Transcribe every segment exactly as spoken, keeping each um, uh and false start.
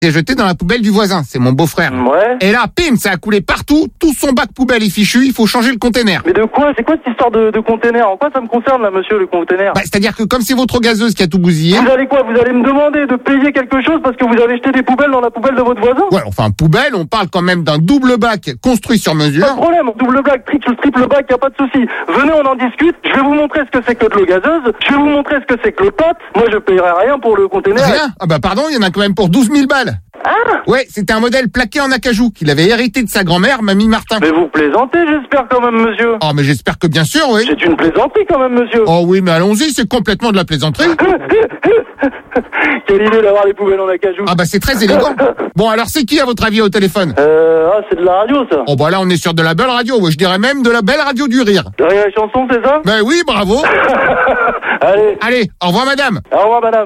J'ai jeté dans la poubelle du voisin, c'est mon beau-frère. Ouais. Et là, pim, ça a coulé partout, tout son bac poubelle est fichu, il faut changer le container. Mais de quoi? C'est quoi cette histoire de, de container? En quoi ça me concerne là, monsieur, le container? Bah, c'est-à-dire que comme c'est votre gazeuse qui a tout bousillé... Vous allez quoi? Vous allez me demander de payer quelque chose parce que vous avez jeté des poubelles dans la poubelle de votre voisin? Ouais, enfin, poubelle, on parle quand même d'un double bac construit sur mesure. Pas de problème, double bac, triple, triple bac, y a pas de souci. Venez, on en discute, je vais vous montrer ce que c'est que de l'eau gazeuse, je vais vous montrer ce que c'est que le pot. Moi, je payerai rien pour le container. Rien? Ah bah pardon, il y en a quand même pour douze mille balles. Ah! Ouais, c'était un modèle plaqué en acajou qu'il avait hérité de sa grand-mère, Mamie Martin. Mais vous plaisantez, j'espère quand même, monsieur. Oh, mais j'espère que bien sûr, oui. C'est une plaisanterie quand même, monsieur. Oh oui, mais allons-y, c'est complètement de la plaisanterie. Quelle idée d'avoir les poubelles en acajou. Ah bah c'est très élégant. Bon, alors c'est qui à votre avis au téléphone? Euh, ah, c'est de la radio, ça. Oh bah là, on est sur de la belle radio, ouais, je dirais même de la belle radio du rire. Derrière les chansons, c'est ça? Ben oui, bravo. Allez. Allez, au revoir madame. Au revoir, madame.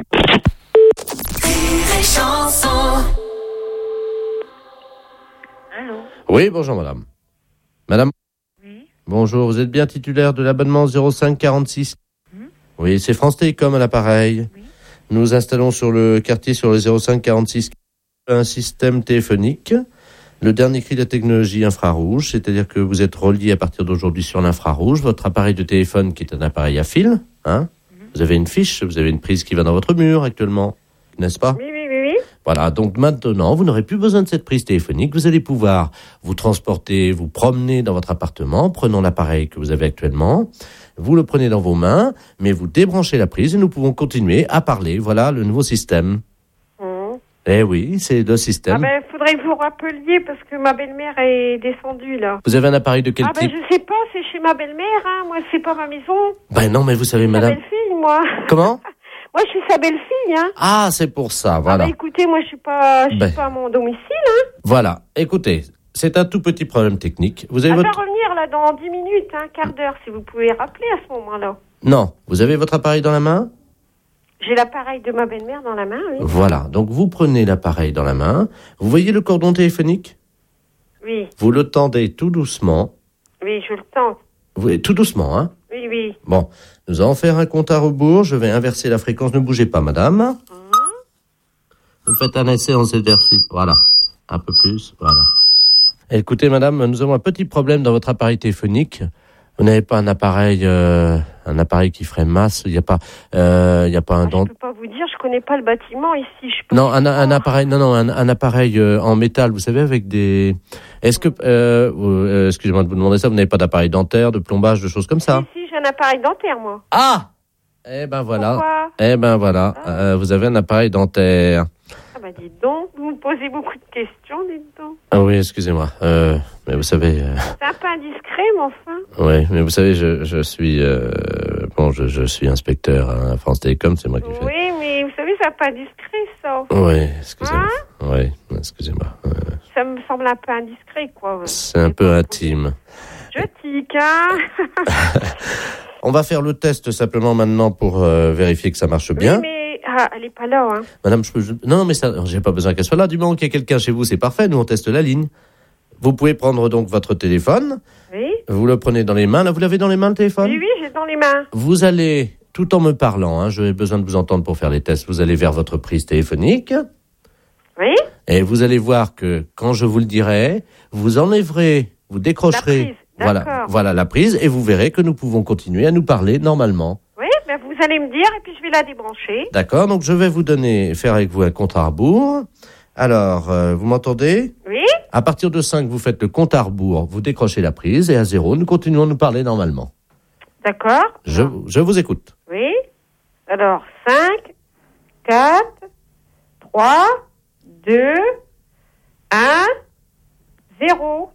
Allô? Oui, bonjour madame. Madame? Oui. Bonjour, vous êtes bien titulaire de l'abonnement zéro cinq quarante-six? Hum. Oui, c'est France Télécom à l'appareil. Oui. Nous installons sur le quartier, sur le zéro cinq quarante-six, un système téléphonique. Le dernier cri de la technologie infrarouge, c'est-à-dire que vous êtes relié à partir d'aujourd'hui sur l'infrarouge. Votre appareil de téléphone, qui est un appareil à fil, hein, mmh. Vous avez une fiche, vous avez une prise qui va dans votre mur actuellement, n'est-ce pas? Oui, oui, oui, oui. Voilà, donc maintenant, vous n'aurez plus besoin de cette prise téléphonique. Vous allez pouvoir vous transporter, vous promener dans votre appartement, prenant l'appareil que vous avez actuellement. Vous le prenez dans vos mains, mais vous débranchez la prise et nous pouvons continuer à parler. Voilà le nouveau système. Eh oui, c'est le système. Ah ben, faudrait que vous rappeliez parce que ma belle-mère est descendue, là. Vous avez un appareil de quel ah type? ben, je sais pas, c'est chez ma belle-mère, hein. Moi, c'est pas ma maison. Ben non, mais vous savez, je suis madame... sa belle-fille, moi. Comment? Moi, je suis sa belle-fille, hein. Ah, c'est pour ça, voilà. Ah ben, écoutez, moi, je suis pas, je suis ben... pas à mon domicile, hein. Voilà, écoutez, c'est un tout petit problème technique. Vous avez Elle votre... va revenir, là, dans dix minutes, un quart d'heure, si vous pouvez rappeler à ce moment-là. Non, vous avez votre appareil dans la main? J'ai l'appareil de ma belle-mère dans la main, oui. Voilà, donc vous prenez l'appareil dans la main. Vous voyez le cordon téléphonique? Oui. Vous le tendez tout doucement. Oui, je le tente. Vous, tout doucement, hein? Oui, oui. Bon, nous allons faire un compte à rebours. Je vais inverser la fréquence. Ne bougez pas, madame. Mmh. Vous faites un essai en cette version. Voilà, un peu plus, voilà. Écoutez, madame, nous avons un petit problème dans votre appareil téléphonique. Vous n'avez pas un appareil, euh, un appareil qui ferait masse. Il n'y a pas, euh, il y a pas un ah, dent. Je peux pas vous dire, je connais pas le bâtiment ici. Je peux non, un, un appareil, non, non, un, un appareil euh, en métal. Vous savez, avec des. Est-ce que, euh, euh, excusez-moi de vous demander ça, vous n'avez pas d'appareil dentaire, de plombage, de choses comme ça? Si, si, j'ai un appareil dentaire, moi. Ah, eh ben voilà. Pourquoi? Eh ben voilà. Ah. Euh, vous avez un appareil dentaire. Ah bah dites donc, vous me posez beaucoup de questions, dites donc. Ah oui, excusez-moi. Euh, mais vous savez... Euh... C'est un peu indiscret, mais enfin. Oui, mais vous savez, je, je suis... Euh... Bon, je, je suis inspecteur à France Télécom, c'est moi qui fais... Oui, mais vous savez, c'est un peu indiscret, ça. Oui, excusez-moi. Hein? Oui, excusez-moi. Euh... Ça me semble un peu indiscret, quoi. C'est un peu intime. Je tique, hein. On va faire le test simplement maintenant pour euh, vérifier que ça marche bien. Oui, mais ah, elle est pas là, hein. Madame, je peux... Je... Non, mais ça, j'ai pas besoin qu'elle soit là. Du moment qu'il y a quelqu'un chez vous, c'est parfait. Nous, on teste la ligne. Vous pouvez prendre donc votre téléphone. Oui. Vous le prenez dans les mains. Là, vous l'avez dans les mains, le téléphone? Oui, oui, j'ai dans les mains. Vous allez, tout en me parlant, hein, j'ai besoin de vous entendre pour faire les tests, vous allez vers votre prise téléphonique. Oui. Et vous allez voir que, quand je vous le dirai, vous enlèverez, vous décrocherez... La prise. Voilà, voilà la prise, et vous verrez que nous pouvons continuer à nous parler normalement. Oui, ben vous allez me dire, et puis je vais la débrancher. D'accord, donc je vais vous donner, faire avec vous un compte à rebours. Alors, euh, vous m'entendez? Oui. À partir de cinq, vous faites le compte à rebours, vous décrochez la prise, et à zéro, nous continuons à nous parler normalement. D'accord. Je, je vous écoute. Oui. Alors, cinq, quatre, trois, deux, un, zéro.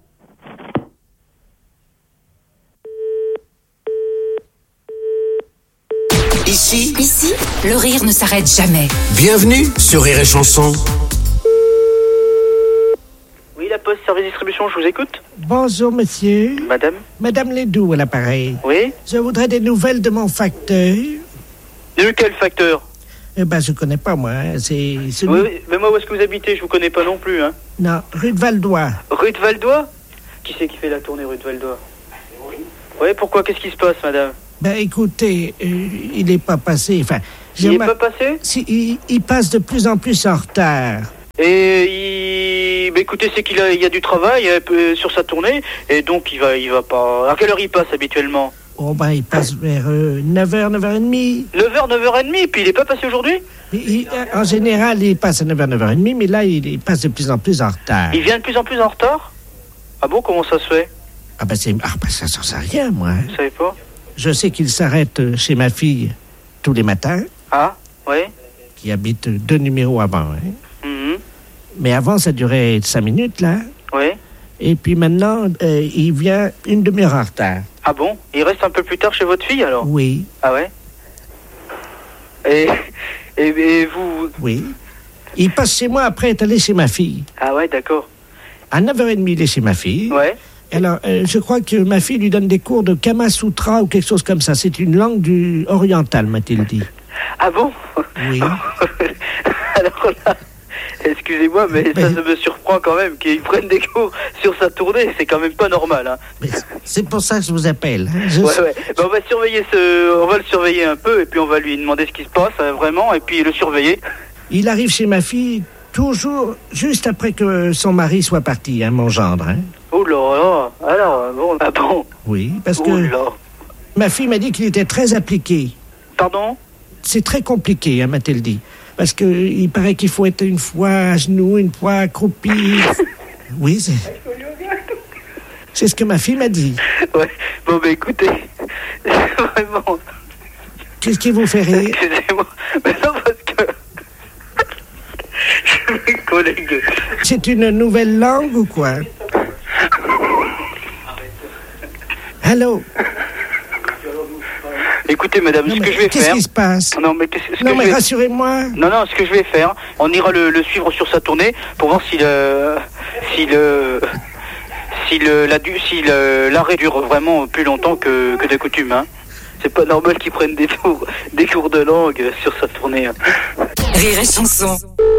Ici, Ici, le rire ne s'arrête jamais. Bienvenue sur Rire et Chanson. Oui, la Poste Service Distribution, je vous écoute. Bonjour, monsieur. Madame? Madame Ledoux à l'appareil. Oui? Je voudrais des nouvelles de mon facteur. De quel facteur? Eh ben, je connais pas, moi. Hein. C'est celui... Oui, oui, mais moi, où est-ce que vous habitez? Je vous connais pas non plus, hein. Non, rue de Valdois. Rue de Valdois? Qui c'est qui fait la tournée rue de Valdois? Oui. Oui, pourquoi? Qu'est-ce qui se passe, madame? Ben, écoutez, euh, il est pas passé, enfin... Il est pas passé? Si, il, il passe de plus en plus en retard. Et il... bah, écoutez, c'est qu'il a, il y a du travail euh, sur sa tournée, et donc il va, il va pas... À quelle heure il passe habituellement? Oh, ben, il passe vers euh, neuf heures, neuf heures trente. neuf heures, neuf heures trente, puis il est pas passé aujourd'hui? Il- il- En général, il passe à neuf heures, neuf heures trente, mais là, il, il passe de plus en plus en retard. Il vient de plus en plus en retard? Ah bon, comment ça se fait? Ah, ben, c'est... Ah, ben, ça, ça sert à rien, moi. hein. Vous savez pas? Je sais qu'il s'arrête euh, chez ma fille tous les matins, Ah, oui. qui habite euh, deux numéros avant. Hein. Mhm. Mais avant, ça durait cinq minutes, là. Oui. Et puis maintenant, euh, il vient une demi-heure en retard. Ah bon? Il reste un peu plus tard chez votre fille alors? Oui, Ah ouais? Et, et, et vous... oui. Il passe chez moi après être allé chez ma fille. Ah ouais, d'accord. À neuf heures trente, il est chez ma fille. Ouais. Alors, euh, je crois que ma fille lui donne des cours de Kama Sutra ou quelque chose comme ça. C'est une langue du orientale, m'a-t-il dit. Ah bon? Oui. Alors là, excusez-moi, mais, Mais- ça, ça me surprend quand même qu'il prenne des cours sur sa tournée. C'est quand même pas normal, hein. Mais c'est pour ça que je vous appelle. hein. Je Ouais, sais- ouais. Ben, on va surveiller ce, on va le surveiller un peu, et puis on va lui demander ce qui se passe euh, vraiment, et puis le surveiller. Il arrive chez ma fille toujours juste après que son mari soit parti, hein, mon gendre. Hein. Oh là là. Alors, bon, ah bon. Oui, parce Oh que là. ma fille m'a dit qu'il était très appliqué. Pardon? C'est très compliqué, hein, m'a-t-elle dit. Parce que il paraît qu'il faut être une fois à genoux, une fois accroupi. Oui, c'est... C'est ce que ma fille m'a dit. Ouais. Bon, ben écoutez, vraiment, Qu'est-ce qui vous fait rire? excusez-moi, mais non, parce que mes collègues. C'est une nouvelle langue ou quoi? Allô? Écoutez, madame, Non, ce mais que je vais qu'est-ce faire. qui se passe? Non, mais qu'est-ce ce Non, que mais je vais... rassurez-moi. Non, non, ce que je vais faire, on ira le, le suivre sur sa tournée pour voir si le, si le, si le, la, du- si le, l'arrêt dure vraiment plus longtemps que, que de coutume, hein. C'est pas normal qu'ils prennent des cours, des cours de langue sur sa tournée. hein. Rire et chanson.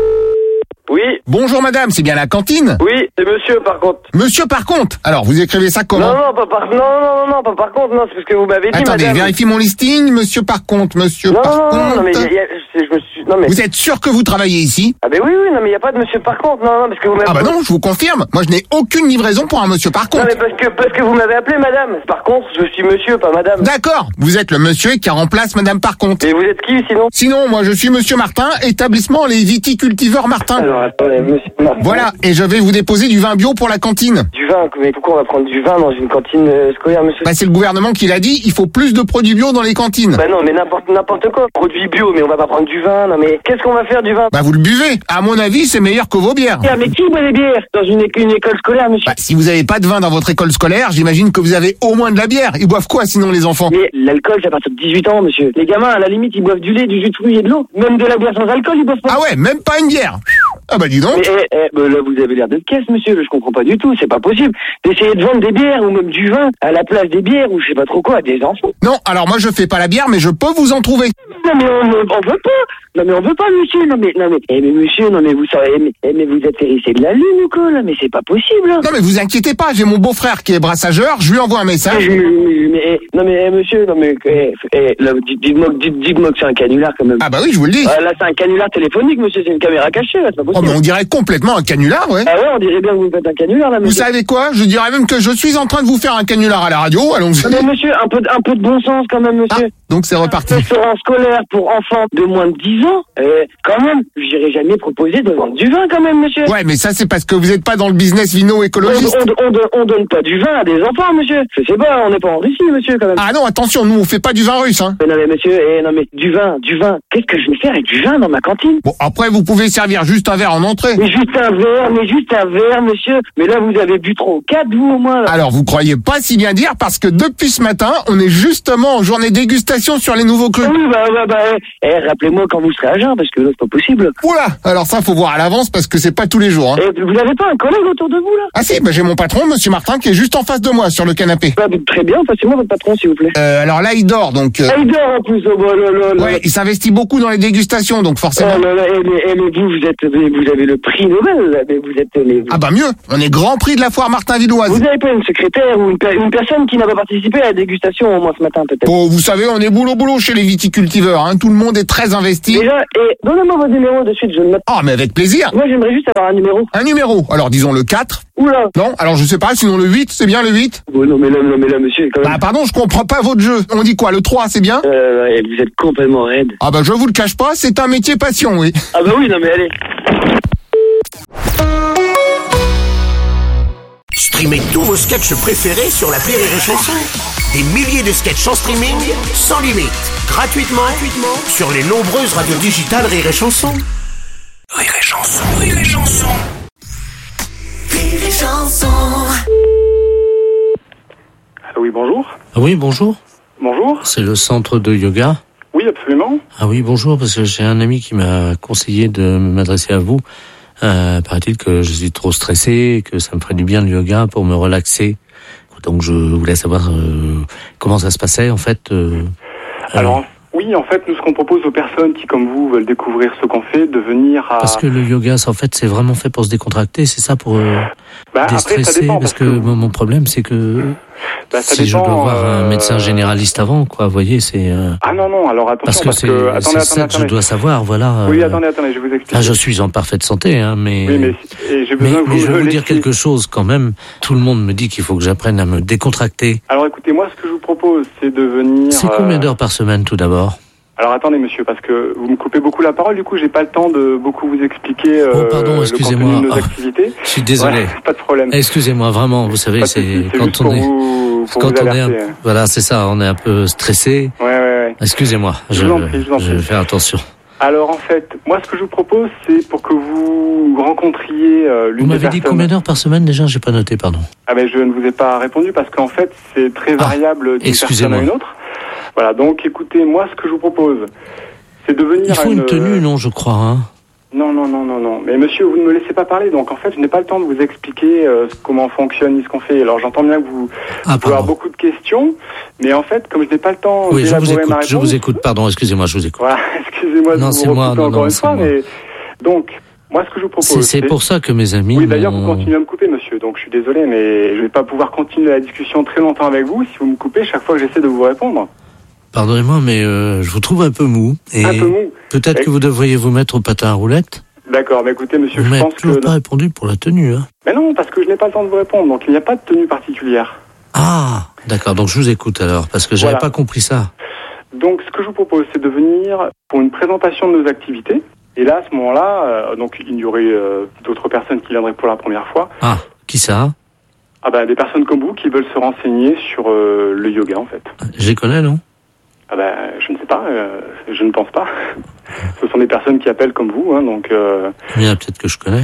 Oui, Bonjour madame, c'est bien la cantine? oui, c'est monsieur par contre. Monsieur par contre. Alors, vous écrivez ça comment? Non, non, pas par... non, non, non, non, pas par contre, non, c'est parce que vous m'avez dit, Attendez, madame. vérifie mon listing, monsieur par contre, monsieur Non, par non, non, contre. non, mais y a- y a- c'est- je me suis... Non, mais... Vous êtes sûr que vous travaillez ici? Ah ben oui, oui, non, mais il n'y a pas de monsieur par contre, non, non, parce que vous m'avez... Ah bah non, je vous confirme. Moi, je n'ai aucune livraison pour un monsieur par Non, contre. mais parce que, parce que vous m'avez appelé madame. Par contre, je suis monsieur, pas madame. D'accord, vous êtes le monsieur qui remplace madame par contre. Et vous êtes qui, sinon? Sinon, moi, je suis monsieur Martin, établissement Les Viticultiveurs Martin. Alors, attendez, monsieur... Martin. Voilà, et je vais vous déposer du vin bio pour la cantine. Du vin, mais pourquoi on va prendre du vin dans une cantine euh, scolaire, monsieur? Bah, c'est le gouvernement qui l'a dit, il faut plus de produits bio dans les cantines. Bah non, mais n'importe n'importe quoi. Produit bio, mais on va pas prendre du vin. Non, mais qu'est-ce qu'on va faire du vin? Bah, vous le buvez. À mon avis, c'est meilleur que vos bières. Ah, mais qui boit des bières dans une, é- une école scolaire, monsieur? Bah, si vous avez pas de vin dans votre école scolaire, j'imagine que vous avez au moins de la bière. Ils boivent quoi sinon les enfants? Mais l'alcool, c'est à partir de dix-huit ans, monsieur. Les gamins, à la limite, ils boivent du lait, du jus de fruits et de l'eau. Même de la bière sans alcool, ils boivent pas. Ah ouais, même pas une bière. Ah bah dis donc. Mais eh, eh, bah là, vous avez l'air d'être caisse, monsieur. Je comprends pas du tout. C'est pas possible d'essayer de vendre des bières ou même du vin à la place des bières ou je sais pas trop quoi à des enfants. Non, alors moi je fais pas la bière, mais je peux vous en trouver. Non mais on, on veut pas. Non mais on veut pas, monsieur. Non mais non mais eh mais monsieur, non mais vous savez, eh, mais, eh, mais vous êtes hérissé de la lune ou quoi là? Mais c'est pas possible. Hein. Non mais vous inquiétez pas, j'ai mon beau-frère qui est brassageur, je lui envoie un Mais, message. mais, mais, mais, eh, non mais eh, monsieur, non mais eh, eh, là, dites- dites-moi dites- dites-moi que c'est un canular quand même. Ah bah oui, je vous le dis. Ah, là c'est un canular téléphonique, monsieur. C'est une caméra cachée là, c'est pas Oh possible. mais on dirait complètement un canular, ouais. Ah ouais, on dirait bien que vous me faites un canular là, Vous monsieur. savez quoi? Je dirais même que je suis en train de vous faire un canular à la radio, allons-y. Non, mais monsieur, un peu, de- un peu de bon sens quand même, Ah, monsieur. donc c'est reparti. Restaurant scolaire pour enfants de moins de dix ans, euh, quand même, j'irai jamais proposer de vendre du vin quand même, monsieur. Ouais, mais ça c'est parce que vous êtes pas dans le business On, vino-écologiste. on, on, don- on donne pas du vin à des enfants, monsieur. Je sais pas, on n'est pas en Russie, monsieur, quand même. Ah non, attention, nous on fait pas du vin russe, hein. Mais non, mais monsieur, eh, non, mais du vin, du vin. Qu'est-ce que je vais faire avec du vin dans ma cantine? Bon, après vous pouvez servir juste un verre en entrée. Mais juste un verre, mais juste un verre, monsieur. Mais là, vous avez bu trop. Quatre, vous, au moins, là. Alors vous croyez pas si bien dire parce que depuis ce matin, on est justement en journée dégustation sur les nouveaux crus. Oui, bah, bah, bah, eh, eh, rappelez-moi quand vous serez à jeun, parce que là, c'est pas possible. Oula, alors ça faut voir à l'avance parce que c'est pas tous les jours, hein. Eh, vous n'avez pas un collègue autour de vous, là? Ah si, bah j'ai mon patron, monsieur Martin, qui est juste en face de moi sur le canapé. Bah, très bien, passez-moi votre patron, s'il vous plaît. Euh, alors là il dort donc... euh, Ah, il dort en plus, oh, bah, là, là, là. Ouais, il s'investit beaucoup dans les dégustations donc forcément... Oh là là, eh, mais, eh, mais vous, vous êtes, mais vous avez le prix Nobel, là. Mais vous êtes... Mais vous... Ah bah mieux, on est grand prix de la foire Martin-Villoise. Vous n'avez pas une secrétaire ou une, per- une personne qui n'a pas participé à la dégustation au moins ce matin, peut-être? Bon, vous savez, on est boulot-boulot chez les viticultiveurs, hein. Tout le monde est très investi. Déjà, et donnez-moi votre numéro de suite, je le note. Ah, mais avec plaisir. Moi, j'aimerais juste avoir un numéro. Un numéro. Alors, disons le quatre. Oula. Non, alors je sais pas, sinon le huit, c'est bien le huit? Oh, non, mais là, non, mais là, monsieur, quand même... Bah pardon, je comprends pas votre jeu. On dit quoi, le trois, c'est bien? Euh, ouais, vous êtes complètement raide. Ah bah je vous le cache pas, c'est un métier passion, oui. Ah bah oui, non mais allez. Streamez tous vos sketchs préférés sur l'appli Rire et Chanson. Des milliers de sketchs en streaming, sans limite, gratuitement, gratuitement sur les nombreuses radios digitales Rire et Chanson. Rire et Chanson, Rire et Chanson. Rire et Chanson. Ah oui, bonjour. Ah oui, bonjour. Bonjour. C'est le centre de yoga. Oui, absolument. Ah oui, bonjour, parce que j'ai un ami qui m'a conseillé de m'adresser à vous. Euh, paraît-il que je suis trop stressé, que ça me ferait du bien le yoga pour me relaxer. Donc je voulais savoir euh, comment ça se passait en fait. Euh, Alors, euh, oui, en fait, nous, ce qu'on propose aux personnes qui, comme vous, veulent découvrir ce qu'on fait, de venir à... Parce que le yoga, en fait, c'est vraiment fait pour se décontracter, c'est ça, pour euh, bah, déstresser. Après, ça dépend, parce, parce que, que mon problème, c'est que bah, ça si dépend, je dois voir euh... un médecin généraliste avant, quoi, vous voyez, c'est... Euh... Ah non, non, alors attention, parce que parce c'est, que... Attendez, c'est attendez, ça attendez. que je dois savoir, voilà. Oui, euh... attendez, attendez, je vous explique. Là, je suis en parfaite santé, hein, mais... Oui, mais et j'ai besoin mais, que mais vous je vais vous laissiez. dire quelque chose, quand même. Tout le monde me dit qu'il faut que j'apprenne à me décontracter. Alors écoutez, moi, ce que je vous propose, c'est de venir... C'est combien d'heures par semaine, tout d'abord ? Alors attendez monsieur, parce que vous me coupez beaucoup la parole, du coup j'ai pas le temps de beaucoup vous expliquer euh, oh, pardon, excusez-moi. le contenu de nos ah, activités. Je suis désolé. Ouais, pas de problème. Excusez-moi, vraiment, vous savez, c'est, soucis, c'est quand on est, vous, quand on est, un, voilà, c'est ça, on est un peu stressé. Ouais, ouais, ouais. Excusez-moi, je, je, vous en prie, je, vous en je vais faire attention. Alors en fait, moi ce que je vous propose, c'est pour que vous rencontriez euh, l'une Vous m'avez des dit personnes... combien d'heures par semaine déjà? J'ai pas noté, pardon. Ah mais je ne vous ai pas répondu parce qu'en fait c'est très variable ah, d'une personne à une autre. Voilà, donc écoutez, moi ce que je vous propose, c'est de venir. Il faut à une... une tenue, non, je crois. Hein. Non, non, non, non, non. Mais monsieur, vous ne me laissez pas parler, donc en fait, je n'ai pas le temps de vous expliquer euh, comment fonctionne ce qu'on fait. Alors j'entends bien que vous, ah, vous pouvez avoir beaucoup de questions, mais en fait, comme je n'ai pas le temps oui, d'élaborer je vous écoute, ma réponse... je vous écoute, pardon, excusez-moi, je vous écoute. Voilà, excusez-moi de non, vous c'est moi, non, encore non, une c'est fois, moi. mais... Donc, moi, ce que je vous propose... C'est, c'est, c'est pour ça que mes amis... Oui, d'ailleurs, m'ont... vous continuez à me couper, monsieur, donc je suis désolé, mais je ne vais pas pouvoir continuer la discussion très longtemps avec vous si vous me coupez chaque fois que j'essaie de vous répondre. Pardonnez-moi, mais euh, je vous trouve un peu mou. Et un peu mou. Peut-être et... que vous devriez vous mettre au patin à roulettes. D'accord, mais écoutez, monsieur, vous je pense que... Vous m'avez toujours pas répondu pour la tenue, hein. Mais non, parce que je n'ai pas le temps de vous répondre, donc il n'y a pas de tenue particulière. Ah, d'accord, donc je vous écoute alors, parce que j'avais voilà. pas compris ça. Donc, ce que je vous propose, c'est de venir pour une présentation de nos activités. Et là, à ce moment-là, euh, donc il y aurait euh, d'autres personnes qui viendraient pour la première fois. Ah, qui ça? Ah ben, des personnes comme vous qui veulent se renseigner sur euh, le yoga, en fait. Je les connais, non? Ah ben, je ne sais pas, euh, je ne pense pas. Ce sont des personnes qui appellent comme vous, hein, donc... Euh... Bien, peut-être que je connais.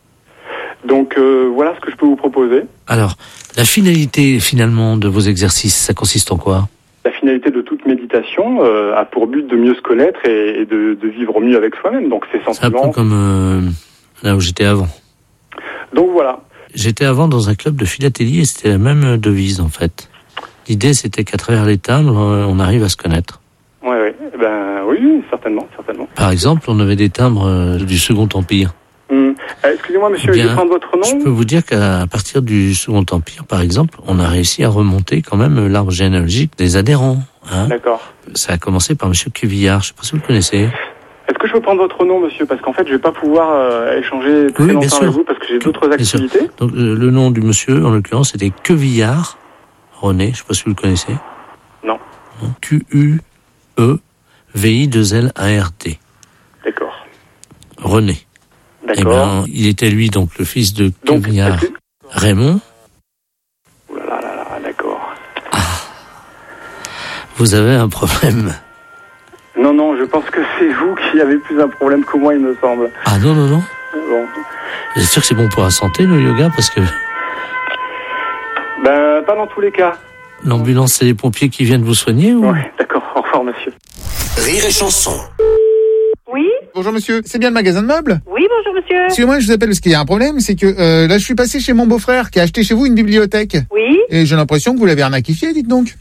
Donc, euh, voilà ce que je peux vous proposer. Alors, la finalité, finalement, de vos exercices, ça consiste en quoi? La finalité de toute méditation euh, a pour but de mieux se connaître et, et de, de vivre mieux avec soi-même. Donc, c'est simplement... C'est un peu comme euh, là où j'étais avant. Donc, voilà. J'étais avant dans un club de philatélie et c'était la même devise, en fait. L'idée, c'était qu'à travers les timbres, on arrive à se connaître. Ouais, ouais. Ben, oui, certainement, certainement. Par exemple, on avait des timbres euh, du Second Empire. Hum. Euh, excusez-moi, monsieur, Bien, je vais prendre votre nom. Je peux vous dire qu'à partir du Second Empire, par exemple, on a réussi à remonter quand même l'arbre généalogique des adhérents. Hein. D'accord. Ça a commencé par monsieur Cuvillard, je ne sais pas si vous le connaissez. Est-ce que je peux prendre votre nom, monsieur? Parce qu'en fait, je ne vais pas pouvoir euh, échanger très oui, longtemps avec vous parce que j'ai d'autres activités. Sûr. Donc, euh, le nom du monsieur, en l'occurrence, c'était Cuvillard. René, je ne sais pas si vous le connaissez. Non. Q U E V I deux L A R D. D'accord. René. D'accord. Eh ben, il était lui donc le fils de Cuvillard que... Raymond. Ouh là là là là, d'accord. Ah. Vous avez un problème. Non, non, je pense que c'est vous qui avez plus un problème que moi, il me semble. Ah non, non, non. Bon. Vous êtes sûr que c'est bon pour la santé, le yoga? Parce que... Ben, pas dans tous les cas. L'ambulance, c'est les pompiers qui viennent vous soigner ou... Oui, d'accord. Au revoir, monsieur. Rire et Chanson. Oui? Bonjour monsieur, c'est bien le magasin de meubles? Oui, bonjour monsieur. Excusez-moi, je vous appelle parce qu'il y a un problème, c'est que euh, là je suis passé chez mon beau-frère qui a acheté chez vous une bibliothèque. Oui? Et j'ai l'impression que vous l'avez arnaquifié, dites donc. Qu'est-ce que vous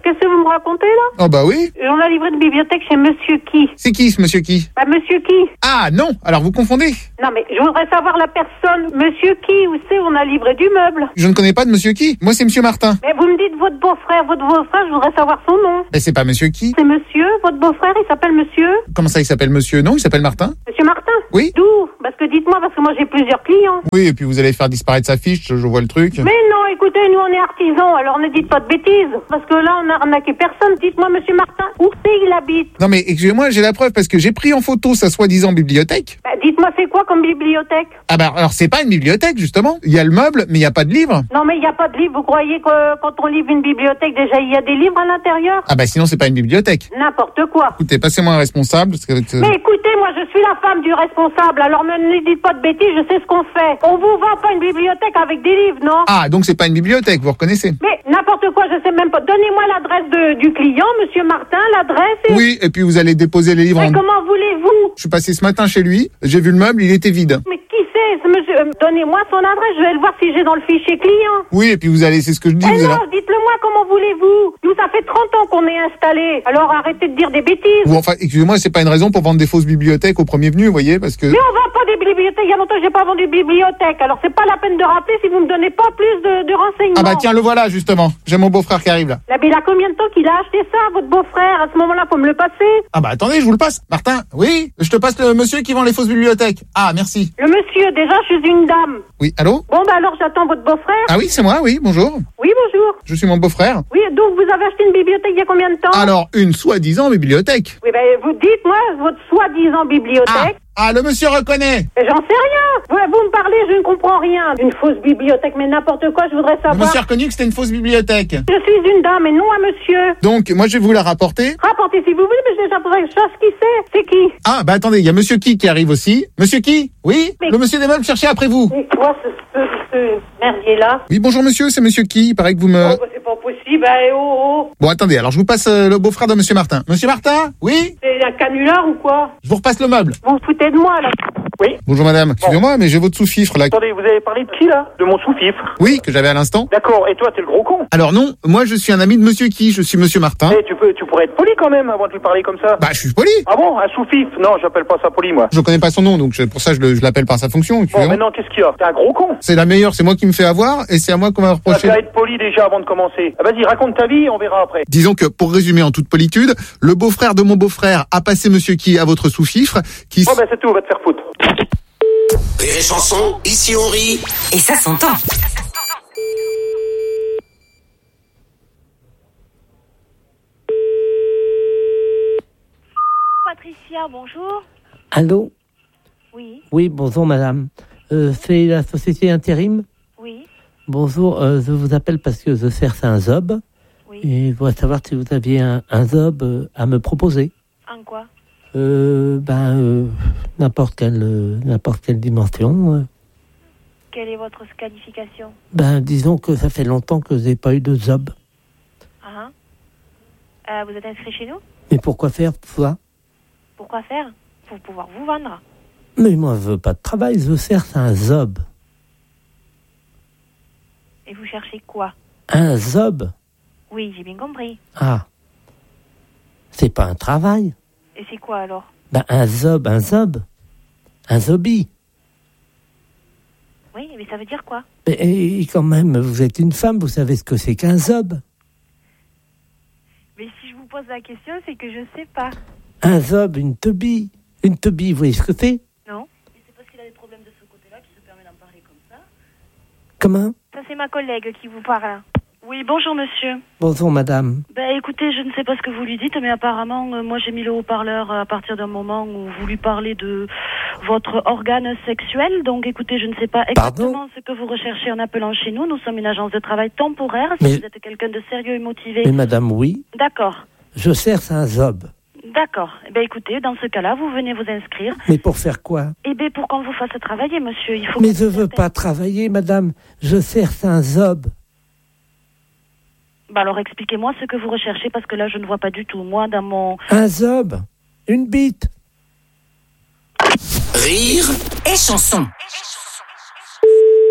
me raconter, là? Oh bah oui. On a livré une bibliothèque chez monsieur qui? C'est qui ce monsieur qui? Bah, monsieur qui? Ah non, alors vous confondez. Non, mais je voudrais savoir la personne. Monsieur qui? Où c'est? On a livré du meuble. Je ne connais pas de monsieur qui. Moi c'est monsieur Martin. Mais vous me dites votre beau-frère, votre beau-frère, je voudrais savoir son nom. Mais c'est pas monsieur qui. C'est monsieur, votre beau-frère, il s'appelle monsieur? Comment ça il s'appelle monsieur? Non, il s'appelle Martin. Monsieur Martin? Oui. D'où? Parce que dites-moi, parce que moi j'ai plusieurs clients. Oui, et puis vous allez faire disparaître sa fiche, je vois le truc. Mais non, écoutez, nous on est artisans, alors ne dites pas de bêtises. Parce que là on a arnaqué personne. Dites-moi, monsieur Martin, où c'est il habite? Non mais excusez-moi, j'ai la preuve parce que j'ai pris en photo sa soi-disant bibliothèque. Bah, dites-moi, c'est quoi comme bibliothèque? Ah bah alors c'est pas une bibliothèque justement. Il y a le meuble, mais il y a pas de livre. Non mais il n'y a pas de livre. Vous croyez que quand on livre une bibliothèque, déjà il y a des livres à l'intérieur? Ah bah sinon c'est pas une bibliothèque. N'importe quoi. Écoutez, passez-moi un responsable. Parce que... Mais écoutez, moi je suis la femme du responsable, alors ne dites pas de bêtises, je sais ce qu'on fait. On vous vend pas une bibliothèque avec des livres, non? Ah, donc c'est pas une bibliothèque, vous reconnaissez? Mais n'importe quoi, je sais même pas. Donnez-moi l'adresse de, du client, monsieur Martin, l'adresse. Et... Oui, et puis vous allez déposer les livres. Mais en... comment voulez-vous? Je suis passé ce matin chez lui, j'ai vu le meuble, il était vide. Mais qui c'est ce monsieur? euh, Donnez-moi son adresse, je vais le voir si j'ai dans le fichier client. Oui, et puis vous allez, c'est ce que je dis. Eh vous non, allez... dites-le moi, comment voulez-vous? Nous, ça fait trente ans qu'on est installés. Alors arrêtez de dire des bêtises. Ou enfin, excusez-moi, c'est pas une raison pour vendre des fausses bibliothèques au premier venu, vous voyez, parce que... Mais on vend pas des bibliothèques. Il y a longtemps que j'ai pas vendu de bibliothèque. Alors c'est pas la peine de rappeler si vous me donnez pas plus de, de renseignements. Ah bah tiens, le voilà, justement. J'ai mon beau-frère qui arrive, là. Là, mais il a combien de temps qu'il a acheté ça, votre beau-frère? À ce moment-là, faut me le passer. Ah bah attendez, je vous le passe. Martin, oui, je te passe le monsieur qui vend les fausses bibliothèques. Ah, merci. Le monsieur, déjà, je suis une dame. Oui, allô? Bon, bah alors j'attends votre beau-frère. Ah oui, c'est moi, oui, bonjour. Oui, bonjour. Je suis mon beau-frère. Oui, donc vous avez acheté une bibliothèque il y a combien de temps? Alors, une soi-disant bibliothèque. Oui, ben vous dites-moi votre soi-disant bibliothèque. Ah, ah, le monsieur reconnaît. Mais j'en sais rien. Vous, vous me parlez, je ne comprends rien. Une fausse bibliothèque, mais n'importe quoi, je voudrais Le savoir. monsieur a reconnu que c'était une fausse bibliothèque. Je suis une dame et non un monsieur. Donc, moi, je vais vous la rapporter. Rapportez si vous voulez, mais j'ai déjà posé que je sache qui c'est. C'est qui? Ah, bah attendez, il y a monsieur qui qui arrive aussi. Monsieur qui? Oui? Mais- Le monsieur des meubles cherchait après vous. C'est quoi ce, ce, ce merdier-là? Oui, bonjour monsieur, c'est monsieur qui? Il paraît que vous me... Oh, bah, c'est pas possible, eh, oh, oh. Bon, attendez, alors je vous passe euh, le beau-frère de monsieur Martin. Monsieur Martin? Oui? C'est un canular ou quoi? Je vous repasse le meuble. Vous vous foutez de moi, là? Oui. Bonjour madame, excusez-moi, mais j'ai votre sous-fifre là. Attendez, vous avez parlé de qui, là? De mon sous-fifre. Oui, que j'avais à l'instant. D'accord, et toi, t'es le gros con. Alors non, moi je suis un ami de monsieur qui? Je suis monsieur Martin. Eh, tu peux, tu pourrais être poli quand même avant de lui parler comme ça. Bah, je suis poli. Ah bon, un sous-fifre? Non, j'appelle pas ça poli, moi. Je connais pas son nom, donc je- pour ça je le- je l'appelle par sa fonction. Bon, excusez-moi. maintenant, qu'est-ce qu'il y a? T'es un gros con. C'est la meilleure, c'est moi qui me fais avoir, et c'est à moi qu'on va Tu reprocher. vas être poli déjà avant de commencer. Ah, vas-y, raconte ta vie, on verra après. Disons que, pour résumer en toute politude, le beau-frère de mon beau-frère a passé monsieur qui à votre sous-fifre, qui... Bon, ben c'est tout, on va te faire foutre. Rire et chanson, ici on rit. Et ça s'entend. Patricia, bonjour. Allô? Oui, Oui, bonjour madame. Euh, c'est la société Intérim? oui, Bonjour, euh, je vous appelle parce que je cherche un job. oui. Et je voudrais savoir si vous aviez un, un job euh, à me proposer. En quoi? Euh, ben, euh, n'importe quelle, euh, n'importe quelle dimension. euh. Quelle est votre qualification? Ben, disons que ça fait longtemps que j'ai pas eu de job. Ah, euh, vous êtes inscrit chez nous? Mais pourquoi faire ça? Pourquoi faire? Pour pouvoir vous vendre. Mais moi, je veux pas de travail, je cherche un job. Et vous cherchez quoi? Un job? Oui, j'ai bien compris. Ah. C'est pas un travail. Et c'est quoi alors? Ben, un job, un job. Un zombie. Oui, mais ça veut dire quoi? Mais et quand même, vous êtes une femme, vous savez ce que c'est qu'un job. Mais si je vous pose la question, c'est que je sais pas. Un zob, une teubie. Une teubie, vous voyez ce que c'est? Non? Comment? Ça, c'est ma collègue qui vous parle. Oui, bonjour monsieur. Bonjour madame. Ben écoutez, je ne sais pas ce que vous lui dites, mais apparemment, euh, moi j'ai mis le haut-parleur à partir d'un moment où vous lui parlez de votre organe sexuel. Donc écoutez, je ne sais pas exactement Pardon ce que vous recherchez en appelant chez nous. Nous sommes une agence de travail temporaire. Si Mais- vous êtes quelqu'un de sérieux et motivé. Mais madame, oui, D'accord, je cherche un job. d'accord. Eh ben écoutez, dans ce cas-là, vous venez vous inscrire. Mais pour faire quoi? Eh ben pour qu'on vous fasse travailler, monsieur, il faut... Mais que- je veux pas travailler, madame. Je cherche un job. Bah alors expliquez-moi ce que vous recherchez, parce que là, je ne vois pas du tout. Moi, dans mon... Un job. Une bite. Rire Et chanson.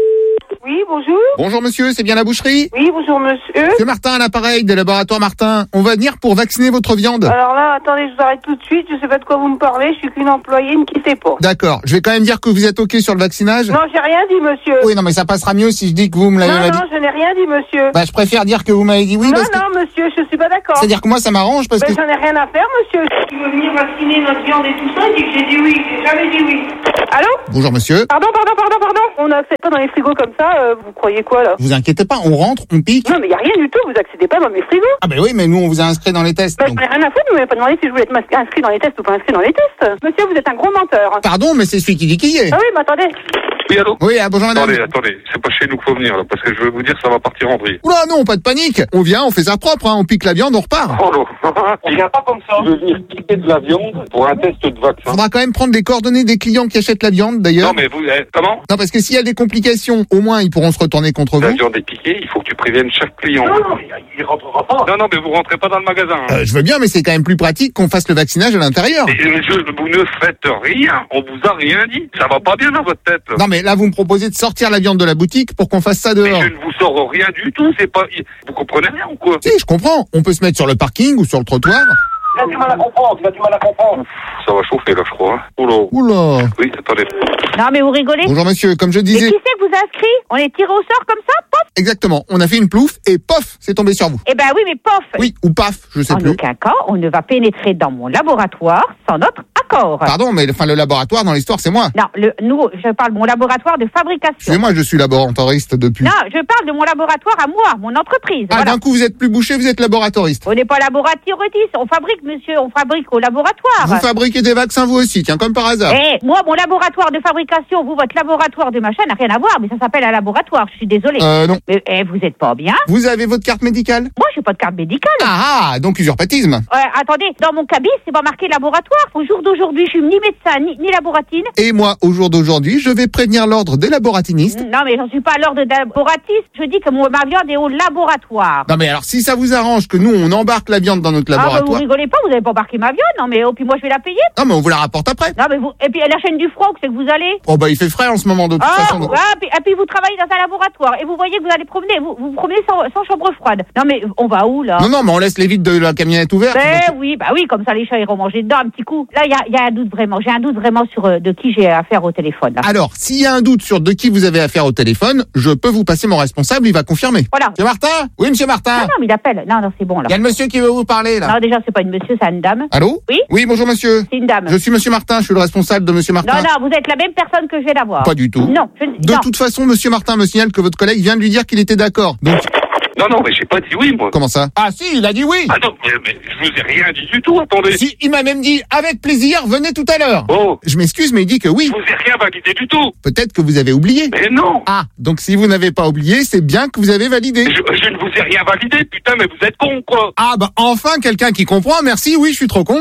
Oui, bonjour. Bonjour monsieur, c'est bien la boucherie? Oui, bonjour monsieur. Monsieur Martin à l'appareil des laboratoires Martin. On va venir pour vacciner votre viande. Alors là, attendez, je vous arrête tout de suite. Je sais pas de quoi vous me parlez. Je suis qu'une employée, ne quittez pas. D'accord. Je vais quand même dire que vous êtes OK sur le vaccinage. Non, j'ai rien dit, monsieur. Oui, non, mais ça passera mieux si je dis que vous me l'avez Non, dit. non, je n'ai rien dit, monsieur. Bah, je préfère dire que vous m'avez dit oui. Non, parce que... non, monsieur, je suis pas d'accord. C'est-à-dire que moi, ça m'arrange parce ben, que... j'en ai rien à faire, monsieur. Tu veux venir vacciner notre viande et tout ça, il dit que j'ai dit oui. J'ai jamais dit oui. Allô? Bonjour, monsieur. Pardon, pardon, pardon, pardon. On n'accède pas dans les frigos comme ça. Euh, vous croyez quoi, là? Vous inquiétez pas, on rentre, on pique. Non, mais y a rien du tout. Vous accédez pas dans mes frigos. Ah, ben oui, mais nous, on vous a inscrit dans les tests. Ben, donc... j'en ai rien à foutre. Vous m'avez pas demandé si je voulais être mas- inscrit dans les tests ou pas inscrit dans les tests. Monsieur, vous êtes un gros menteur. Pardon, mais c'est celui qui dit qui y est. Ah oui, mais attendez. Oui, allô? Oui, ah, bonjour madame. Attendez, attendez, c'est pas chez nous qu'il faut venir, là, parce que je vais vous dire, ça va partir en vrille. Oula, non, pas de panique. On vient, on fait ça propre, hein. On pique la viande, on repart. Oh non, on vient pas comme ça. Je veux venir piquer de la viande pour un test de vaccin. Faudra quand même prendre les coordonnées des clients qui achètent la viande, d'ailleurs. Non, mais vous, eh, comment? Non, parce que s'il y a des complications, au moins, ils pourront se retourner contre La vous. viande est piquée, il faut que tu préviennes chaque client. Non, non, il rentrera pas. Non, non, mais vous rentrez pas dans le magasin. Hein. Euh, je veux bien, mais c'est quand même plus pratique qu'on fasse le vaccinage à l'intérieur. Et, euh, je, vous ne faites rien, on vous a rien dit. Ça va pas bien dans votre tête. Là. Non, mais là, vous me proposez de sortir la viande de la boutique pour qu'on fasse ça dehors. Mais je ne vous sors rien du tout, c'est pas... Vous comprenez rien ou quoi? Si, je comprends. On peut se mettre sur le parking ou sur le trottoir. Tu as du mal à comprendre, tu as du mal à comprendre. Ça va chauffer là, je crois. Hein. Oula. Oula. Oui, attendez. Non, mais vous rigolez? Bonjour monsieur, comme je Mais disais... qui c'est que vous a inscrit? On est tiré au sort comme ça? Pof! Exactement, on a fait une plouffe et pof, c'est tombé sur vous. Eh ben oui, mais pof! Oui, ou paf, je sais en plus. En aucun cas, on ne va pénétrer dans mon laboratoire sans notre accord. Pardon, mais enfin, le laboratoire dans l'histoire, c'est moi. Non, le, nous, je parle de mon laboratoire de fabrication. Excusez-moi, je suis laboratoriste depuis. Non, je parle de mon laboratoire à moi, mon entreprise. Ah, voilà. d'un coup, vous êtes plus bouché, vous êtes laboratoriste. On n'est pas laboratoriste, on fabrique, monsieur, on fabrique au laboratoire. Vous fabriquez des vaccins, vous aussi, tiens, comme par hasard. Eh, moi, mon laboratoire de fabrication, vous, votre laboratoire de machin n'a rien à voir, mais ça s'appelle un laboratoire, je suis désolée. Euh, non. Mais eh, vous êtes pas bien. Vous avez votre carte médicale? Moi, j'ai pas de carte médicale. Ah, ah, donc usurpatisme. Euh, attendez, dans mon cabis, c'est pas marqué laboratoire. Au jour d'aujourd'hui, je suis ni médecin, ni, ni laboratine. Et moi, au jour d'aujourd'hui, je vais prévenir l'ordre des laboratinistes. Non, mais j'en suis pas à l'ordre d'un laboratiste. Je dis que mon, ma viande est au laboratoire. Non, mais alors, si ça vous arrange que nous, on embarque la viande dans notre Ah, bah, laboratoire... vous rigolez pas, vous avez pas embarqué ma viande, non, mais oh, puis moi, je vais la payer. Non, mais on vous la rapporte après. Non, mais vous, et puis la chaîne du froid, où c'est que vous allez? Oh, bah, il fait frais en ce moment, de toute Ah, façon. donc- ah, puis, et puis vous travaillez dans un laboratoire, et vous voyez que vous allez promener, vous vous promenez sans, sans chambre froide. Non, mais on va où, là? Non, non, mais on laisse les vitres de la camionnette ouvertes. Ben donc- oui, bah oui, comme ça les chats iront manger dedans un petit coup. Là, il y a, y a un doute vraiment. J'ai un doute vraiment sur euh, de qui j'ai affaire au téléphone. Là. Alors, s'il y a un doute sur de qui vous avez affaire au téléphone, je peux vous passer mon responsable, il va confirmer. Voilà. Monsieur Martin? Oui, monsieur Martin? Non, non, mais il appelle. Non, non, c'est bon, là. Il y a le monsieur qui veut vous parler, là. Non, déjà, c'est pas une monsieur, c'est une dame. Allô? Oui? Oui, bonjour monsieur. C'est une dame. Je suis monsieur Martin, je suis le responsable de monsieur Martin. Non, non, vous êtes la même personne que je vais d'avoir. Pas du tout. Non, je ne... De non. toute façon, monsieur Martin me signale que votre collègue vient de lui dire qu'il était d'accord. Donc, Non, non, mais j'ai pas dit oui, moi. comment ça? Ah si, il a dit oui. Ah non, mais, mais je vous ai rien dit du tout, attendez. Si, il m'a même dit, avec plaisir, venez tout à l'heure. Oh. Je m'excuse, mais il dit que oui. Je vous ai rien validé du tout. Peut-être que vous avez oublié. Mais non. Ah, donc si vous n'avez pas oublié, c'est bien que vous avez validé. Je, je ne vous ai rien validé, putain, mais vous êtes con, quoi. Ah bah enfin quelqu'un qui comprend, merci, oui, je suis trop con.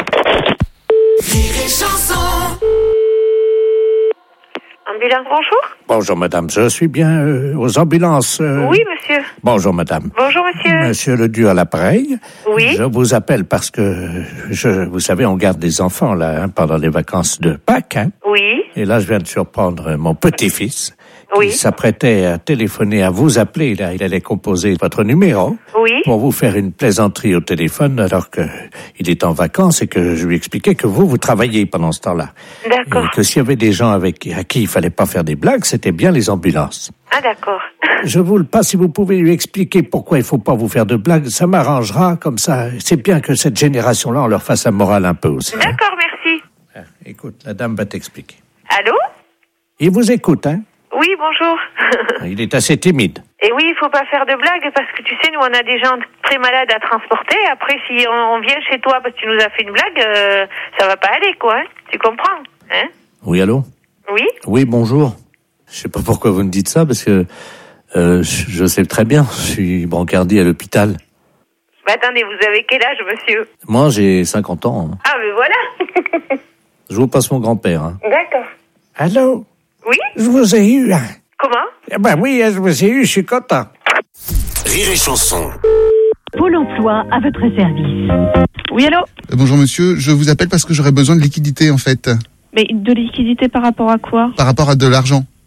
Ambulance, bonjour. Bonjour, madame. Je suis bien euh, aux ambulances. euh. Oui, monsieur. Bonjour, madame. Bonjour, monsieur. Monsieur Ledu à l'appareil. Oui. Je vous appelle parce que, je, vous savez, on garde des enfants, là, hein, pendant les vacances de Pâques. Hein. Oui. Et là, je viens de surprendre mon petit-fils. Oui. Il s'apprêtait à téléphoner, à vous appeler, là. Il allait composer votre numéro. Oui. Pour vous faire une plaisanterie au téléphone, alors que il est en vacances et que je lui expliquais que vous, vous travaillez pendant ce temps-là. D'accord. Et que s'il y avait des gens avec, à qui il fallait pas faire des blagues, c'était bien les ambulances. Ah, d'accord. Je vous le passe, si vous pouvez lui expliquer pourquoi il faut pas vous faire de blagues, ça m'arrangera, comme ça. C'est bien que cette génération-là, on leur fasse la morale un peu aussi. Hein. D'accord, merci. Ah, écoute, la dame va t'expliquer. Allô? Il vous écoute, hein? Oui, bonjour. Il est assez timide. Et oui, il faut pas faire de blagues parce que tu sais, nous, on a des gens très malades à transporter. Après, si on, on vient chez toi parce que tu nous as fait une blague, euh, ça va pas aller, quoi. Hein? Tu comprends? Hein? Oui, allô? Oui? Oui, bonjour. Je sais pas pourquoi vous me dites ça, parce que euh, je, je sais très bien, je suis brancardier à l'hôpital. Bah, attendez, vous avez quel âge, monsieur? Moi, j'ai cinquante ans. Hein. Ah, mais voilà. Je vous passe mon grand-père. Hein. D'accord. Allô? Oui? Je vous ai eu, hein. Comment? Eh ben oui, je vous ai eu, je suis content. Rire et chanson. Pôle emploi à votre service. Oui, allô? Euh, bonjour monsieur, je vous appelle parce que j'aurais besoin de liquidité en fait. Mais de liquidité par rapport à quoi? Par rapport à de l'argent.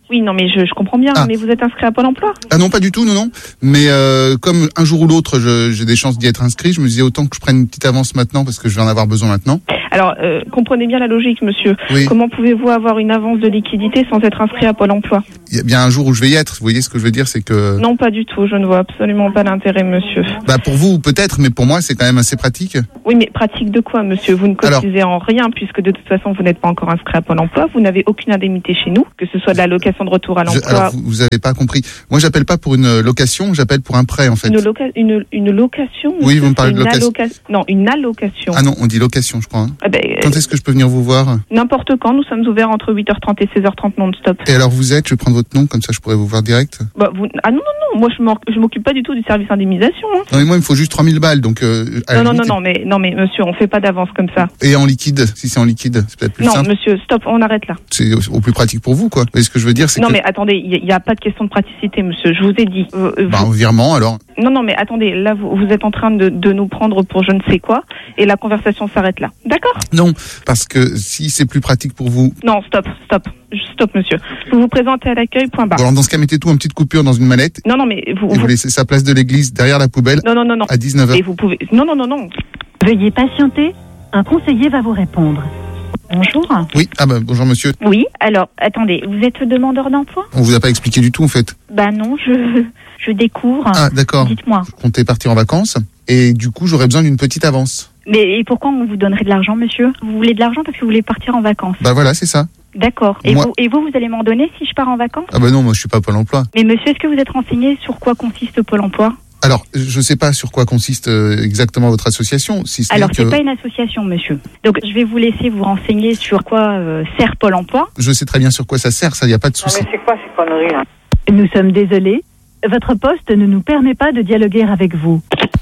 Oui, non, mais je, je comprends bien, Ah. mais vous êtes inscrit à Pôle emploi? Ah non, pas du tout, non, non. Mais euh, comme un jour ou l'autre, je- j'ai des chances d'y être inscrit, je me disais autant que je prenne une petite avance maintenant parce que je vais en avoir besoin maintenant. Alors, euh, comprenez bien la logique, monsieur. Oui. Comment pouvez-vous avoir une avance de liquidité sans être inscrit à Pôle emploi? Il y a bien un jour où je vais y être. Vous voyez ce que je veux dire, c'est que... Non, pas du tout. Je ne vois absolument pas l'intérêt, monsieur. Bah pour vous peut-être, mais pour moi c'est quand même assez pratique. Oui, mais pratique de quoi, monsieur? Vous ne Alors- cotisez en rien, puisque de toute façon, vous n'êtes pas encore inscrit à Pôle emploi. Vous n'avez aucune indemnité chez nous, que ce soit de la location de retour à Je- l'emploi. alors vous, vous avez pas compris. Moi j'appelle pas pour une location, j'appelle pour un prêt en fait. Une, loca- une, une location? Oui, monsieur, vous me parlez c'est de une location. alloca- Non, une allocation. Ah non, on dit location je crois. hein. Ah ben, Quand est-ce que je peux venir vous voir? N'importe quand, nous sommes ouverts entre huit heures trente et seize heures trente non-stop. Et alors vous êtes, je vais prendre votre nom, comme ça je pourrais vous voir direct. Bah, vous... Ah non, non, non, moi je m'en- je m'occupe pas du tout du service indemnisation. Hein. Non mais moi il me faut juste trois mille balles, donc... Euh, à la Non, non, non, limite- non, mais, non, mais monsieur, on fait pas d'avance comme ça. Et en liquide, si c'est en liquide, c'est peut-être plus Non, simple. monsieur, stop, on arrête là. C'est au, au plus pratique pour vous quoi. Vous voyez ce que je veux dire, c'est Non, que... mais attendez, il n'y a, a pas de question de praticité, monsieur, je vous ai dit. Euh, euh, Bah, vous- un virement alors. Non, non, mais attendez, là, vous, vous êtes en train de, de nous prendre pour je ne sais quoi, et la conversation s'arrête là. D'accord? Non, parce que si c'est plus pratique pour vous... Non, stop, stop, stop, monsieur. Vous vous présentez à l'accueil, point barre. Bon, alors dans ce cas, mettez tout en petite coupure dans une mallette Non, non, mais vous... et vous laissez sa place de l'église derrière la poubelle Non, non, non, non. à dix-neuf heures. Et vous pouvez... Non, non, non, non. Veuillez patienter, un conseiller va vous répondre. Bonjour. Oui, ah bah bonjour monsieur. Oui, alors, attendez, vous êtes demandeur d'emploi? On vous a pas expliqué du tout en fait. Bah non, je, je découvre. Ah d'accord. Dites-moi. Je comptais partir en vacances et du coup j'aurais besoin d'une petite avance. Mais et pourquoi on vous donnerait de l'argent, monsieur? Vous voulez de l'argent parce que vous voulez partir en vacances? Bah voilà, c'est ça. D'accord. Et Moi- vous, et vous, vous allez m'en donner si je pars en vacances? Ah bah non, moi je suis pas Pôle emploi. Mais monsieur, est-ce que vous êtes renseigné sur quoi consiste Pôle emploi? Alors, je sais pas sur quoi consiste euh, exactement votre association, si ce n'est Alors, que... c'est pas une association, monsieur. Donc, je vais vous laisser vous renseigner sur quoi euh, sert Pôle emploi. Je sais très bien sur quoi ça sert, ça y a pas de souci. c'est quoi ces conneries là? Nous sommes désolés, votre poste ne nous permet pas de dialoguer avec vous.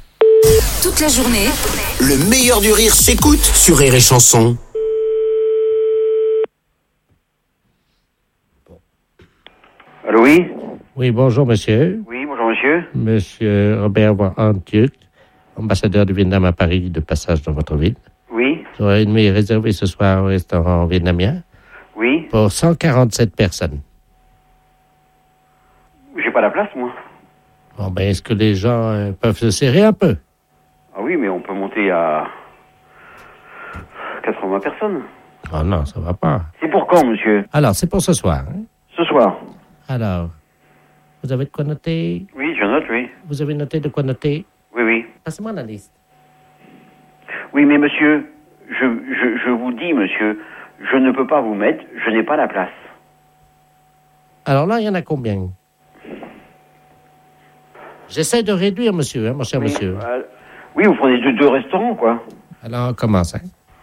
Toute la journée, Le meilleur du rire s'écoute sur Rire et Chanson. Allô, oui? Oui, bonjour monsieur. Oui, bonjour monsieur. Monsieur Robert Van Antjuk, ambassadeur du Vietnam à Paris, de passage dans votre ville. Oui, J'aurais une nuit réservée ce soir au restaurant vietnamien oui. pour cent quarante-sept personnes. J'ai pas la place, moi. Bon, ben, est-ce que les gens euh, peuvent se serrer un peu? Ah oui, mais on peut monter à quatre-vingts personnes. Oh non, ça va pas. C'est pour quand, monsieur? Alors, c'est pour ce soir. hein? Ce soir. Alors, vous avez de quoi noter? Oui, je note, oui. Vous avez noté de quoi noter? Oui, oui. Passez-moi la liste. Oui, mais monsieur, je, je, je vous dis, monsieur, je ne peux pas vous mettre, je n'ai pas la place. Alors là, il y en a combien? J'essaie de réduire, monsieur, hein, mon cher Oui, monsieur. euh, oui, vous prenez deux, deux restaurants, quoi. Alors, on commence. Hein.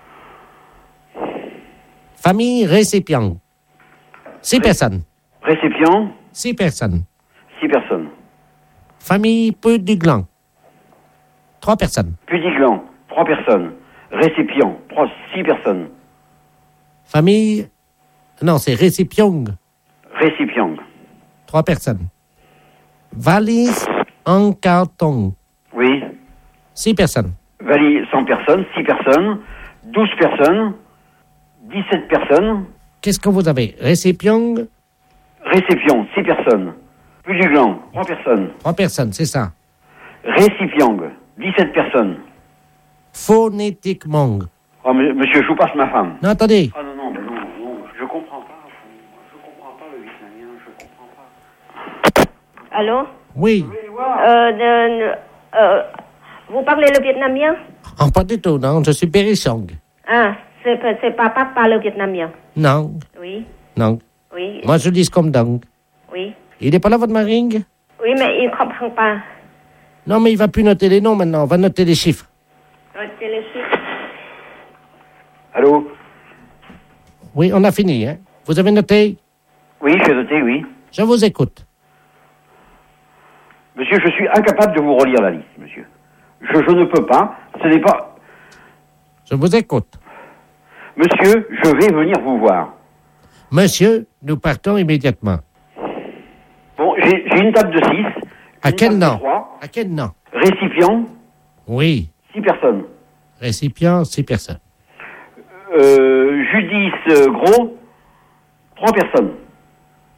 Famille récipient. Six personnes. Récipient, Six personnes. six personnes. Famille peu du gland. Trois personnes. Pudiglan, trois personnes. Récipient, trois, six personnes. Famille... Non, c'est récipient. Récipient, Trois personnes. Valise en carton. oui. Six personnes. Valise, cent personnes, six personnes, douze personnes, dix-sept personnes. Qu'est-ce que vous avez? Récipient, Récipient, six personnes. Pudiglan, trois personnes. trois personnes, c'est ça. Récipient, dix-sept personnes. Phonétiquement. Oh, m- monsieur, je vous passe ma femme. Non, attendez. Ah non, non, mais non, non, je comprends pas. Je comprends pas le vietnamien, je comprends pas. Allô? Oui. Euh, de- euh, vous parlez le vietnamien? Oh, pas du tout, non. Je suis Périssong. Ah, c'est pas- c'est papa qui parle le vietnamien. Non, Oui, non. oui, Moi, je dis comme donc. oui. Il n'est pas là, votre maring? Oui, mais il comprend pas. Non, mais il va plus noter les noms maintenant. On va noter les chiffres. C'est le chiffre. Allô? Oui, on a fini, hein. Vous avez noté? Oui, j'ai noté, oui. Je vous écoute. Monsieur, je suis incapable de vous relire la liste, monsieur. Je, je ne peux pas. Ce n'est pas... Je vous écoute. Monsieur, je vais venir vous voir. Monsieur, nous partons immédiatement. Bon, j'ai j'ai une table de six. À quel nom? Trois. À quel nom? Récipient, Oui. six personnes. Récipient, six personnes. Euh, Judice euh, Gros, trois personnes.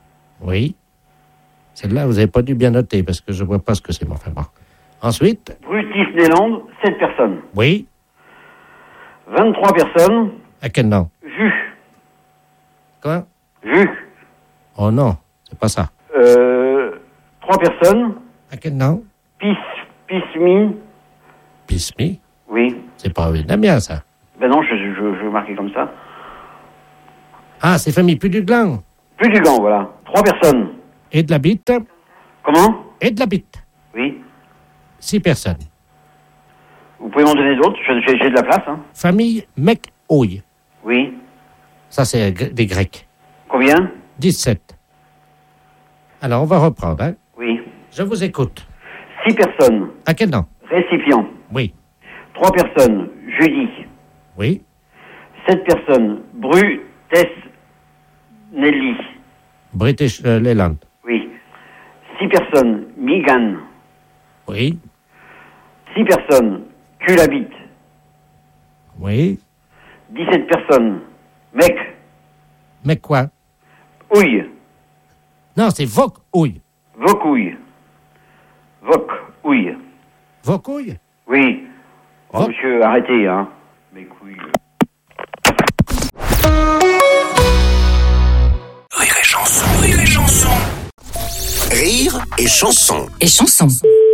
Oui. Celle-là, vous n'avez pas dû bien noter parce que je ne vois pas ce que c'est. Bon, enfin, bon. Ensuite. Rue Disneyland, sept personnes. Oui. vingt-trois personnes. À quel nom? Jus. Quoi? Jus. Oh non, c'est pas ça. Euh, trois personnes. À quel nom? Pis, Pismi. Pismi? Oui. C'est pas vietnamien, ça. Ben non, je, je, je vais marquer comme ça. Ah, c'est famille plus du gland. Plus du gland, voilà. Trois personnes. Et de la bite. Comment? Et de la bite. Oui. Six personnes. Vous pouvez m'en donner d'autres? J'ai, j'ai de la place, hein. Famille Mec-Ouille. Oui. Ça, c'est des Grecs. Combien? dix-sept. Alors, on va reprendre, hein? Oui. Je vous écoute. Six personnes. À quel nom? Récipient. Oui. Trois personnes. Judy. Oui. Sept personnes. Bru, Tess, Nelly. British euh, Leyland. Oui. Six personnes. Megan. Oui. Six personnes. Culabit. Oui. Dix-sept personnes. Mec. Mais quoi? Ouille. Non, c'est Voc-Ouille. Vocouille. Voc-Ouille. Vocouille? Oui. Oh, Voc- monsieur, arrêtez, hein. Mes couilles. Rire et chanson, rire et chanson. Rire et chanson. Et chanson.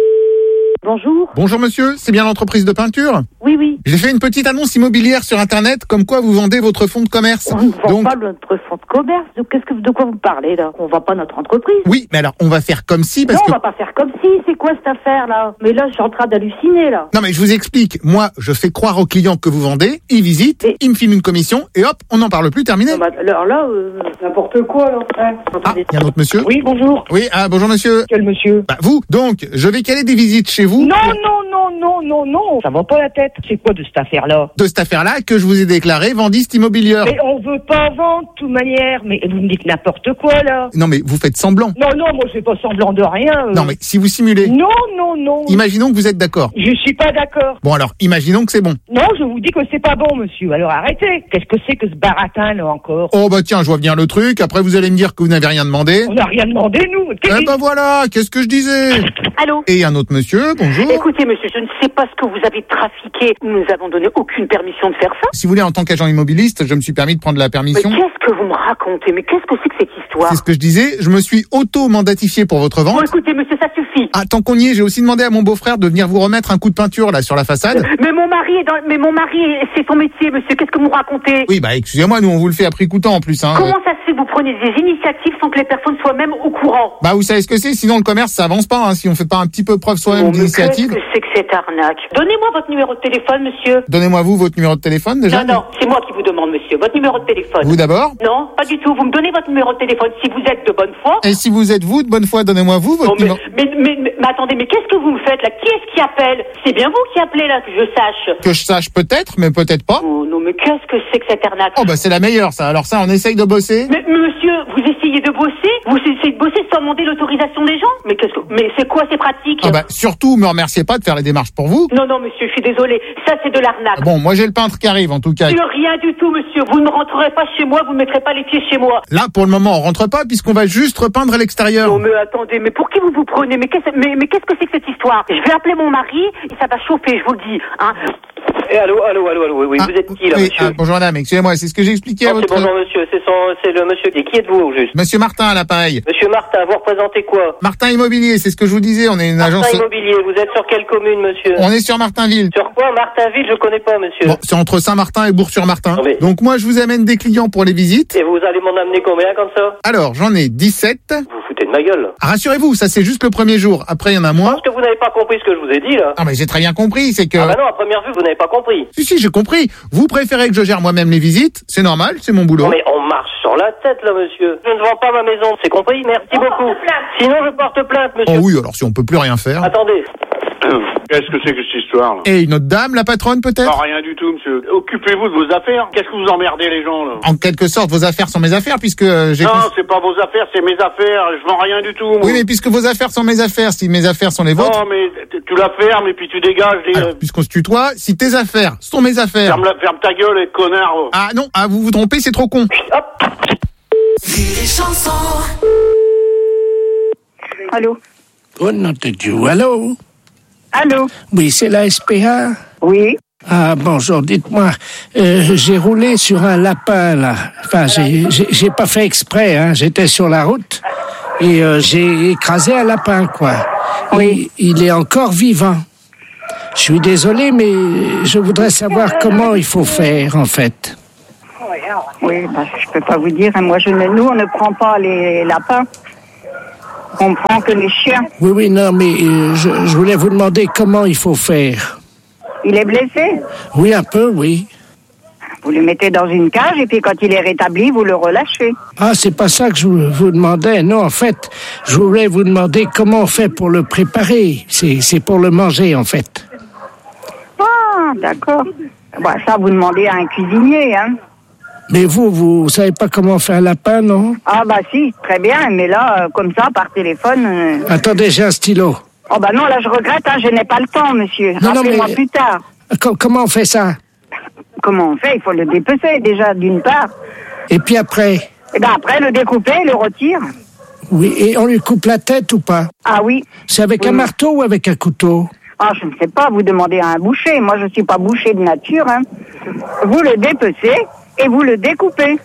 Bonjour. Bonjour monsieur, c'est bien l'entreprise de peinture? Oui, oui. J'ai fait une petite annonce immobilière sur internet comme quoi vous vendez votre fonds de commerce. On ne vend Donc... pas notre fonds de commerce. De, qu'est-ce que, de quoi vous parlez là? On ne vend pas notre entreprise. Oui, mais alors on va faire comme si parce non, que... on va pas faire comme si. C'est quoi cette affaire là? Mais là, je suis en train d'halluciner là. Non mais je vous explique. Moi, je fais croire aux clients que vous vendez, ils visitent, et... ils me filment une commission et hop, on n'en parle plus, terminé. Non, bah, alors là, euh, n'importe quoi là. Ouais, ah, il y a un autre monsieur? Oui, bonjour. Oui, ah bonjour monsieur. Quel monsieur? Bah vous. Donc, je vais caler des visites chez vous. Non, non, non, non, non, non. Ça va pas la tête. C'est quoi de cette affaire-là? De cette affaire-là que je vous ai déclaré vendiste immobilière. Mais on veut pas vendre, de toute manière. Mais vous me dites n'importe quoi, là. Non, mais vous faites semblant. Non, non, moi, je fais pas semblant de rien. Euh... Non, mais si vous simulez. Non, non, non. Imaginons que vous êtes d'accord. Je suis pas d'accord. Bon, alors, imaginons que c'est bon. Non, je vous dis que c'est pas bon, monsieur. Alors arrêtez. Qu'est-ce que c'est que ce baratin, là, encore? Oh, bah tiens, je vois bien le truc. Après, vous allez me dire que vous n'avez rien demandé. On n'a rien demandé, nous. Eh ben voilà, qu'est-ce que je disais? Allô? Et un autre monsieur, bonjour. Écoutez, monsieur, je ne sais pas ce que vous avez trafiqué. Nous avons donné aucune permission de faire ça. Si vous voulez, en tant qu'agent immobiliste, je me suis permis de prendre la permission. Mais qu'est-ce que vous me racontez? Mais qu'est-ce que c'est que cette histoire? C'est ce que je disais, je me suis auto-mandatifié pour votre vente. Bon, écoutez, monsieur, ça suffit. Ah, tant qu'on y est, j'ai aussi demandé à mon beau-frère de venir vous remettre un coup de peinture, là, sur la façade. Mais mon mari est dans, mais mon mari, c'est son métier, monsieur. Qu'est-ce que vous racontez? Oui, bah, excusez-moi, nous, on vous le fait à prix coûtant, en plus, hein. Comment ça se fait que vous prenez des initiatives sans que les personnes soient même au courant? Bah, vous savez ce que c'est, sinon le commerce, ça avance pas, hein, si on fait pas un petit peu preuve soi-même Bon, d'initiative. Qu'est-ce que c'est que cette arnaque? Donnez-moi votre numéro de téléphone, monsieur. Donnez-moi vous votre numéro de téléphone, déjà. Non, non, c'est moi qui vous demande, monsieur. Votre numéro de téléphone. Vous d'abord? Non, pas du tout. Vous me donnez votre numéro de téléphone si vous êtes de bonne foi. Et si vous êtes vous de bonne foi, donnez-moi vous votre non, mais, numéro. Mais, mais, mais, mais attendez, mais qu'est-ce que vous me faites là? Qui est-ce qui appelle? C'est bien vous qui appelez là, que je sache. Que je sache peut-être, mais peut-être pas. Oh non, mais qu'est-ce que c'est que cette arnaque? Oh bah c'est la meilleure ça. Alors ça, on essaye de bosser. Mais monsieur, vous essayez de bosser? Vous essayez de bosser sans demander l'autorisation des gens? Mais qu'est-ce que, mais c'est quoi ces pratiques? Ah bah surtout, me remerciez pas de faire les démarches pour vous. Non, non, monsieur, je suis désolé. Ça, c'est de l'arnaque. Bon, moi j'ai le peintre qui arrive en tout cas. De rien du tout, monsieur. Vous ne rentrerez pas chez moi, vous ne mettrez pas les pieds chez moi. Là, pour le moment, on rentre pas puisqu'on va juste repeindre à l'extérieur. Non, mais attendez, mais pour qui vous vous prenez? Mais qu'est-ce, mais, mais qu'est-ce que c'est que cette histoire? Je vais appeler mon mari et ça va chauffer, je vous le dis. Hein. Eh, allô, allô, allô, allô, oui, ah, vous êtes qui là, oui, monsieur? Ah, bonjour madame, excusez-moi, c'est ce que j'ai expliqué non, à votre... Bonjour monsieur, c'est son, c'est le monsieur. Et qui êtes-vous au juste? Monsieur Martin à l'appareil. Monsieur Martin, vous représentez quoi? Martin Immobilier, c'est ce que je vous disais, on est une Martin agence... Immobilier, vous êtes sur quelle commune, monsieur? On est sur Martinville. Sur quoi? Martinville, je connais pas, monsieur. Bon, c'est entre Saint-Martin et Bourg-sur-Martin. Non, mais... Donc moi, je vous amène des clients pour les visites. Et vous allez m'en amener combien comme ça? Alors, j'en ai dix-sept. Vous vous foutez de ma gueule. Ah, rassurez-vous, ça c'est juste le premier jour. Après, il y en a moins. Parce que vous n'avez pas compris ce que je vous ai dit, là. Ah, mais j'ai très bien compris, c'est que... Ah bah non, à première vue, vous n'avez pas compris. Si, si, j'ai compris. Vous préférez que je gère moi-même les visites, c'est normal, c'est mon boulot. Non mais on marche sur la tête, là, monsieur. Je ne vends pas ma maison, c'est compris? Merci on beaucoup. Sinon, je porte plainte, monsieur. Oh oui, alors si on peut plus rien faire... Attendez. Qu'est-ce que c'est que cette histoire, là? Et une autre dame, la patronne, peut-être? Non, rien du tout, monsieur. Occupez-vous de vos affaires. Qu'est-ce que vous emmerdez les gens, là? En quelque sorte, vos affaires sont mes affaires, puisque j'ai... Non, c'est pas vos affaires, c'est mes affaires. Je vends rien du tout, moi. Oui, mais puisque vos affaires sont mes affaires, si mes affaires sont les vôtres... Non, mais tu la fermes et puis tu dégages les... Alors, puisqu'on se tutoie, si tes affaires sont mes affaires... Ferme, la, ferme ta gueule, et connard. Ah non, ah vous vous trompez, c'est trop con. Hop. Rire et chanson. Allô? Oh, nom de Dieu, allô? Allô? Oui, c'est la S P A? Oui. Ah, bonjour, dites-moi, euh, j'ai roulé sur un lapin, là. Enfin, j'ai, j'ai, j'ai pas fait exprès, hein. J'étais sur la route et euh, j'ai écrasé un lapin, quoi. Oui. Il, il est encore vivant. Je suis désolé, mais je voudrais savoir comment il faut faire, en fait. Oui, bah, je peux pas vous dire. Hein. Moi, je ne, nous, on ne prend pas les lapins. On prend que les chiens. Oui, oui, non, mais euh, je, je voulais vous demander comment il faut faire. Il est blessé? Oui, un peu, oui. Vous le mettez dans une cage et puis quand il est rétabli, vous le relâchez. Ah, c'est pas ça que je vous, vous demandais. Non, en fait, je voulais vous demander comment on fait pour le préparer. C'est, c'est pour le manger, en fait. Ah, d'accord. Bah, ça, vous demandez à un cuisinier, hein. Mais vous, vous savez pas comment faire un lapin, non? Ah, bah si, très bien. Mais là, euh, comme ça, par téléphone... Euh... Attendez, j'ai un stylo. Oh, bah non, là, je regrette, hein, je n'ai pas le temps, monsieur. Non, non, Rappelez-moi mais... plus tard. Com- comment on fait ça? Comment on fait? Il faut le dépecer, déjà, d'une part. Et puis après? Et ben après, le découper, le retire. Oui, et on lui coupe la tête ou pas? Ah oui. C'est avec oui. un marteau ou avec un couteau? Ah, je ne sais pas, vous demandez à un boucher. Moi, je ne suis pas boucher de nature, hein. Vous le dépecez et vous le découpez.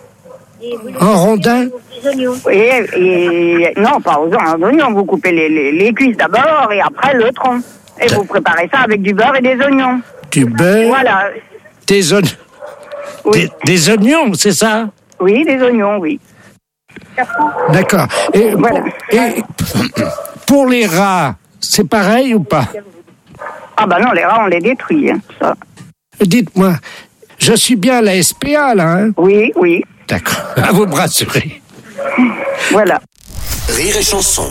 En rondins? Et, et non, pas aux oignons. Vous coupez les, les, les cuisses d'abord et après le tronc. Et vous préparez ça avec du beurre et des oignons. Du beurre? Voilà. Des oignons? Oui. Des, des oignons, c'est ça? Oui, des oignons, oui. D'accord. Et, voilà. pour, et pour les rats, c'est pareil ou pas? Ah bah non, les rats, on les détruit, hein, ça. Dites-moi, je suis bien à la S P A, là, hein? Oui, oui. D'accord, à vous me rassurer. Voilà. Rire et chanson.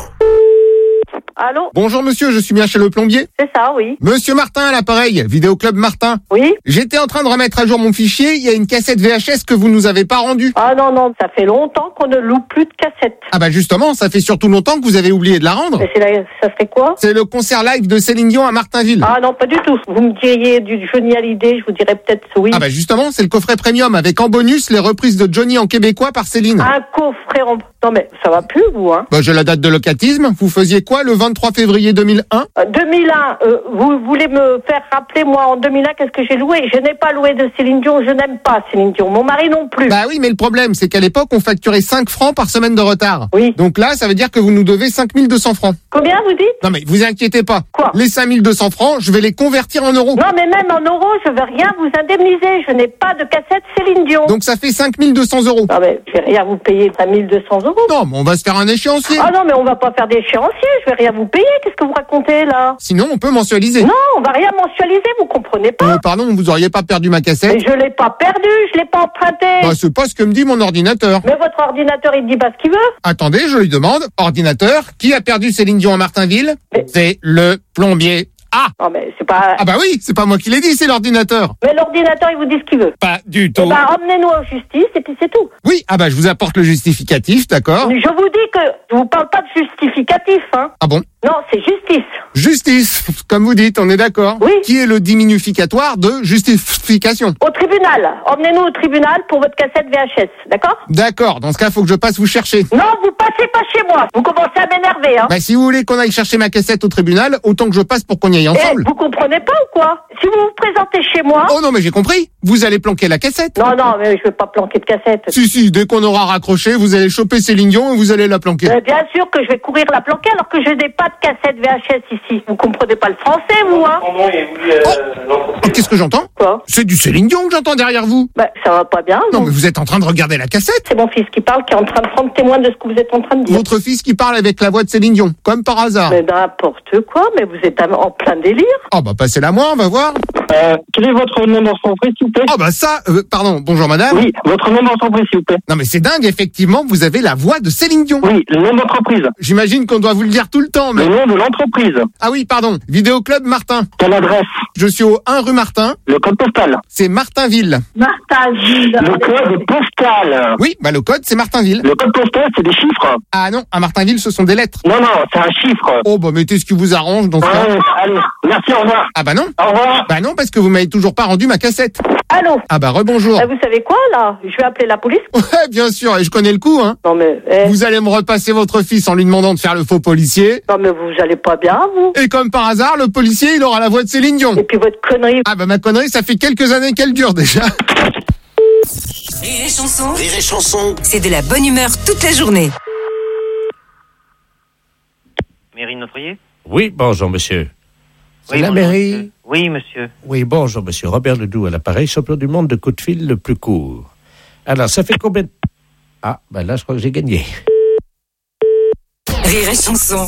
Allô? Bonjour monsieur, je suis bien chez le plombier? C'est ça, oui. Monsieur Martin à l'appareil, Vidéoclub Martin. Oui? J'étais en train de remettre à jour mon fichier, il y a une cassette V H S que vous nous avez pas rendue. Ah non, non, ça fait longtemps qu'on ne loue plus de cassettes. Ah bah justement, ça fait surtout longtemps que vous avez oublié de la rendre. Et c'est la... ça serait quoi? C'est le concert live de Céline Dion à Martinville. Ah non, pas du tout. Vous me diriez du Johnny Hallyday, je vous dirais peut-être oui. Ah bah justement, c'est le coffret premium avec en bonus les reprises de Johnny en québécois par Céline. Un coffret en... Non mais ça va plus, vous, hein? Bah j'ai la date de locatisme, vous faisiez quoi le vingt-trois février deux mille un? euh, deux mille un, euh, vous voulez me faire rappeler, moi, en deux mille un, qu'est-ce que j'ai loué? Je n'ai pas loué de Céline Dion, je n'aime pas Céline Dion. Mon mari non plus. Bah oui, mais le problème, c'est qu'à l'époque, on facturait cinq francs par semaine de retard. Oui. Donc là, ça veut dire que vous nous devez cinq mille deux cents francs. Combien, vous dites? Non mais vous inquiétez pas. Quoi? Les cinq mille deux cents francs, je vais les convertir en euros. Non mais même en euros, je veux rien vous indemniser. Je n'ai pas de cassette Céline Dion. Donc ça fait cinq mille deux cents euros. Non mais je vais rien vous payer cinq mille deux cents euros. Non, mais on va se faire un échéancier. Ah non mais on va pas faire d'échéancier, je vais rien vous payer. Qu'est-ce que vous racontez là? Sinon, on peut mensualiser. Non, on va rien mensualiser, vous comprenez pas? Euh, pardon, vous auriez pas perdu ma cassette? Mais je l'ai pas perdu, je l'ai pas emprunté. Bah c'est pas ce que me dit mon ordinateur. Mais votre ordinateur, il dit pas ce qu'il veut. Attendez, je lui demande. Ordinateur, qui a perdu Céline Dion à Martinville? Mais... C'est le plombier. Ah! Non mais c'est pas... Ah bah oui, c'est pas moi qui l'ai dit, c'est l'ordinateur. Mais l'ordinateur, il vous dit ce qu'il veut. Pas du tout. Eh ben, emmenez-nous en justice et puis c'est tout. Oui, ah bah je vous apporte le justificatif, d'accord. Je vous dis que je vous parle pas de justificatif, hein. Ah bon? Non, c'est justice. Justice, comme vous dites, on est d'accord. Oui. Qui est le diminuficatoire de justification? Au tribunal. Emmenez-nous au tribunal pour votre cassette V H S, d'accord? D'accord, dans ce cas, faut que je passe vous chercher. Non, vous passez pas chez moi. Vous commencez à m'énerver, hein. Bah si vous voulez qu'on aille chercher ma cassette au tribunal, autant que je passe pour qu'on y aille ensemble. Eh, vous comprenez pas ou quoi? Si vous vous présentez chez moi... Oh non, mais j'ai compris. Vous allez planquer la cassette. Non, non, mais je vais pas planquer de cassette. Si, si, dès qu'on aura raccroché, vous allez choper Céline Dion et vous allez la planquer. Mais bien sûr que je vais courir la planquer alors que je n'ai pas de cassette V H S ici. Vous comprenez pas le français, vous, hein? Oh, oh, qu'est-ce que j'entends? Quoi? C'est du Céline Dion que j'entends derrière vous. Bah, ça va pas bien. Non, mais vous êtes en train de regarder la cassette. C'est mon fils qui parle, qui est en train de prendre témoin de ce que vous êtes en train de dire. Votre fils qui parle avec la voix de Céline Dion, comme par hasard. Mais n'importe quoi, mais vous êtes en plein délire. Oh bah passez-la moi, on va voir. Euh, quel est votre nom d'entreprise, s'il vous plaît? Oh bah ça, euh, pardon, bonjour madame. Oui, votre nom d'entreprise, s'il vous plaît. Non mais c'est dingue, effectivement, vous avez la voix de Céline Dion. Oui, le nom d'entreprise. J'imagine qu'on doit vous le dire tout le temps, mais... Le nom de l'entreprise. Ah oui, pardon, Vidéoclub Martin. Quelle adresse? Je suis au un rue Martin. Le code postal. C'est Martinville. Martinville. Le code postal. Oui, bah le code c'est Martinville. Le code postal, c'est des chiffres. Ah non, à Martinville ce sont des lettres. Non, non, c'est un chiffre. Oh bah mettez ce qui vous arrange dans ce cas. Ouais, allez, merci, au revoir. Ah bah non. Au revoir. Bah non, parce parce que vous m'avez toujours pas rendu ma cassette. Allô? Ah bah rebonjour. Eh, vous savez quoi, là? Je vais appeler la police. Ouais, bien sûr, et je connais le coup, hein. Non mais... eh. Vous allez me repasser votre fils en lui demandant de faire le faux policier. Non mais vous allez pas bien, vous. Et comme par hasard, le policier, il aura la voix de Céline Dion. Et puis votre connerie... Ah bah ma connerie, ça fait quelques années qu'elle dure déjà. Rire et chanson. Rire et chanson. C'est de la bonne humeur toute la journée. Mairie de Notre-Riez? Oui, bonjour, monsieur. C'est Oui, la bonjour, mairie. monsieur. Oui, monsieur. Oui, bonjour, monsieur. Robert Ledoux à l'appareil, champion du monde de coup de fil le plus court. Alors, ça fait combien de... Ah, ben là, je crois que j'ai gagné. Rire et chanson.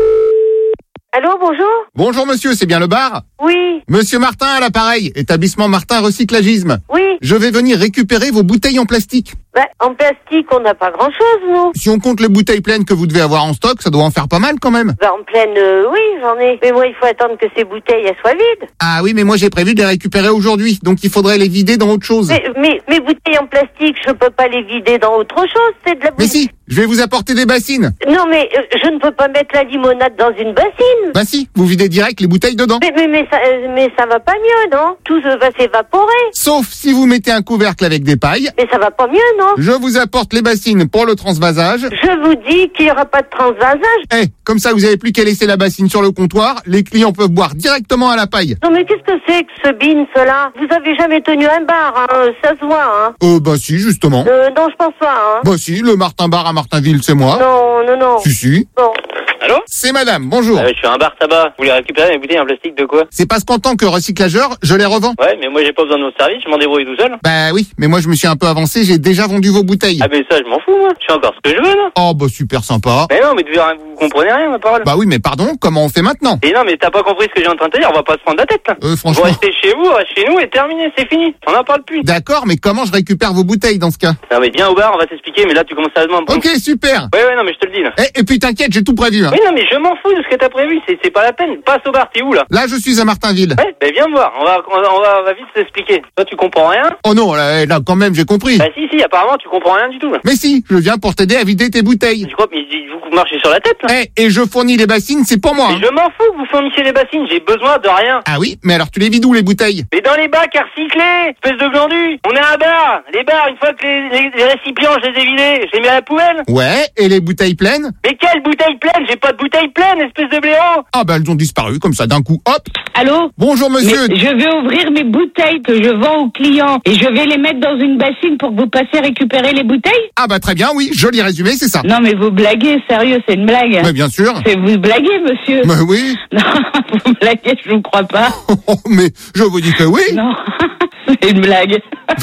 Allô, bonjour? Bonjour monsieur, c'est bien le bar? Oui. Monsieur Martin à l'appareil, établissement Martin Recyclagisme. Oui. Je vais venir récupérer vos bouteilles en plastique. Bah, en plastique, on n'a pas grand-chose, nous. Si on compte les bouteilles pleines que vous devez avoir en stock, ça doit en faire pas mal quand même. Bah, en pleine, euh, oui, j'en ai. Mais moi, il faut attendre que ces bouteilles, elles soient vides. Ah oui, mais moi j'ai prévu de les récupérer aujourd'hui, donc il faudrait les vider dans autre chose. Mais, mais, mes bouteilles en plastique, je peux pas les vider dans autre chose, c'est de la Mais bouteille. si, je vais vous apporter des bassines. Non, mais euh, je ne peux pas mettre la limonade dans une bassine. Bah si, vous videz direct les bouteilles dedans. Mais, mais, mais, ça, euh, mais ça va pas mieux, non? Tout euh, va s'évaporer. Sauf si vous mettez un couvercle avec des pailles. Mais ça va pas mieux, non? Je vous apporte les bassines pour le transvasage. Je vous dis qu'il y aura pas de transvasage. Eh, comme ça vous avez plus qu'à laisser la bassine sur le comptoir, les clients peuvent boire directement à la paille. Non, mais qu'est-ce que c'est que ce bin, cela? Vous avez jamais tenu un bar, hein? Ça se voit, hein? Euh, bah si, justement. Euh, non, je pense pas, hein? Bah si, le Martin Bar à Martinville, c'est moi. Non, non, non. Si, si. Bon. Allô? C'est madame, bonjour. Ah, je suis un bar tabac. Vous voulez récupérer mes bouteilles en plastique de quoi? C'est parce qu'en tant que recyclageur, je les revends. Ouais, mais moi j'ai pas besoin de votre service, je m'en débrouille tout seul. Bah oui, mais moi je me suis un peu avancé, j'ai déjà vendu vos bouteilles. Ah, mais ça, je m'en fous, moi. Je fais encore ce que je veux, là. Oh bah super sympa. Mais non, mais tu verras, vous comprenez rien, ma parole. Bah oui, mais pardon, comment on fait maintenant? Et non, mais t'as pas compris ce que j'ai en train de te dire, on va pas se prendre la tête, là. Euh, franchement. Vous restez chez vous, restez chez nous et terminé, c'est fini. On en parle plus. D'accord, mais comment je récupère vos bouteilles dans ce cas? Non, mais viens au bar, on va t'expliquer, mais là tu commences à demander. Ok, super. Ouais, ouais, non, mais je te le dis, là. Eh, et puis t'inquiète, j'ai tout prévu. Hein. Oui, non, mais je m'en fous de ce que t'as prévu, c'est, c'est pas la peine. Passe au bar, t'es où, là? Là, je suis à Martinville. Ouais, ben viens me voir, on va, on va, on va, on va vite s'expliquer. Toi, tu comprends rien? Oh non, là, là quand même, j'ai compris. Bah si, si, apparemment, tu comprends rien du tout, là. Mais si, je viens pour t'aider à vider tes bouteilles. Tu crois, mais vous marchez sur la tête, là? Eh, et je fournis les bassines, c'est pour moi. Mais Hein. je m'en fous que vous fournissiez les bassines, j'ai besoin de rien. Ah oui, mais alors tu les vides où les bouteilles? Mais dans les bacs à recycler, espèce de glandu. On est un bar. Les bars, une fois que les, les, les récipients, je les ai vidés, je les mets à la poubelle. Ouais, et les bouteilles pleines? Mais quelle bouteille pleine? J'ai pas de bouteille pleine, espèce de blaireau. Ah bah elles ont disparu comme ça d'un coup, hop. Allô? Bonjour monsieur. Mais je vais ouvrir mes bouteilles que je vends aux clients et je vais les mettre dans une bassine pour que vous passiez récupérer les bouteilles? Ah bah très bien, oui, joli résumé, c'est ça. Non mais vous blaguez, sérieux, c'est une blague. Mais bien sûr. C'est vous blaguez, monsieur. Mais oui. Non, vous blaguez, je vous crois pas. Oh, mais je vous dis que oui. Non, c'est une blague.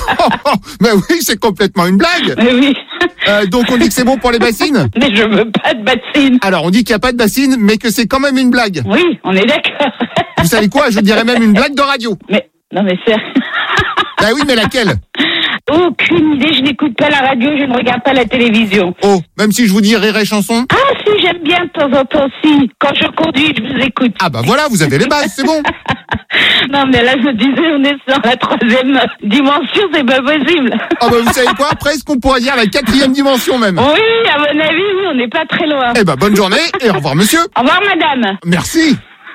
Mais oui, c'est complètement une blague. Mais oui. Euh, donc on dit que c'est bon pour les bassines? Mais je veux pas de bassine. Alors on dit qu'il n'y a pas de bassine, mais que c'est quand même une blague. Oui, on est d'accord. Vous savez quoi? Je dirais même une blague de radio. Mais, non mais c'est... Bah oui, mais laquelle? Aucune idée, je n'écoute pas la radio, je ne regarde pas la télévision. Oh, même si je vous dis Rire et Chanson? Ah si, j'aime bien de temps en temps, si. Quand je conduis, je vous écoute. Ah bah voilà, vous avez les bases, c'est bon. Non mais là, je disais, on est sur la troisième dimension, c'est pas possible. Ah bah vous savez quoi? Presque on pourrait dire la quatrième dimension même. Oui, à mon avis, oui, on n'est pas très loin. Eh bah bonne journée et au revoir monsieur. Au revoir madame. Merci.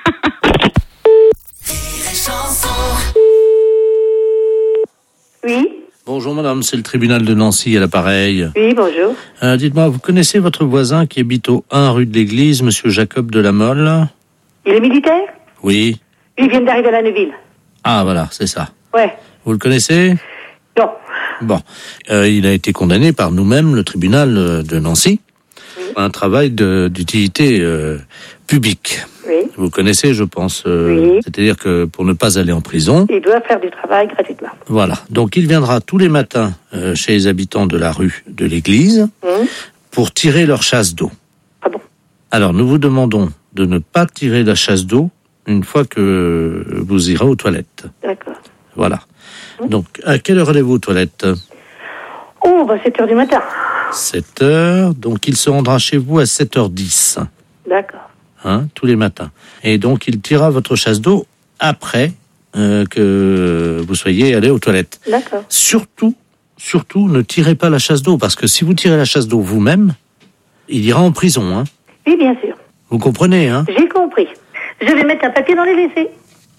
Oui. Bonjour madame, c'est le tribunal de Nancy à l'appareil. Oui, bonjour. Euh, dites-moi, vous connaissez votre voisin qui habite au un rue de l'Église, monsieur Jacob de la Mole? Il est militaire? Oui. Il vient d'arriver à la Neuville. Ah voilà, c'est ça. Ouais. Vous le connaissez? Non. Bon, euh, il a été condamné par nous-mêmes, le tribunal euh, de Nancy, oui. à un travail de, d'utilité euh, publique. Oui. Vous connaissez, je pense. Euh, oui. C'est-à-dire que pour ne pas aller en prison... Il doit faire du travail gratuitement. Voilà. Donc il viendra tous les matins euh, chez les habitants de la rue de l'église mmh. pour tirer leur chasse d'eau. Ah bon? Alors nous vous demandons de ne pas tirer la chasse d'eau une fois que vous irez aux toilettes. D'accord. Voilà. Mmh. Donc à quelle heure allez-vous aux toilettes? Oh, bah sept heures du matin. sept heures. Donc il se rendra chez vous à sept heures dix. D'accord. Hein, tous les matins. Et donc, il tirera votre chasse d'eau après euh, que vous soyez allé aux toilettes. D'accord. Surtout, surtout, ne tirez pas la chasse d'eau, parce que si vous tirez la chasse d'eau vous-même, il ira en prison. Hein. Oui, bien sûr. Vous comprenez, hein? J'ai compris. Je vais mettre un papier dans les W C.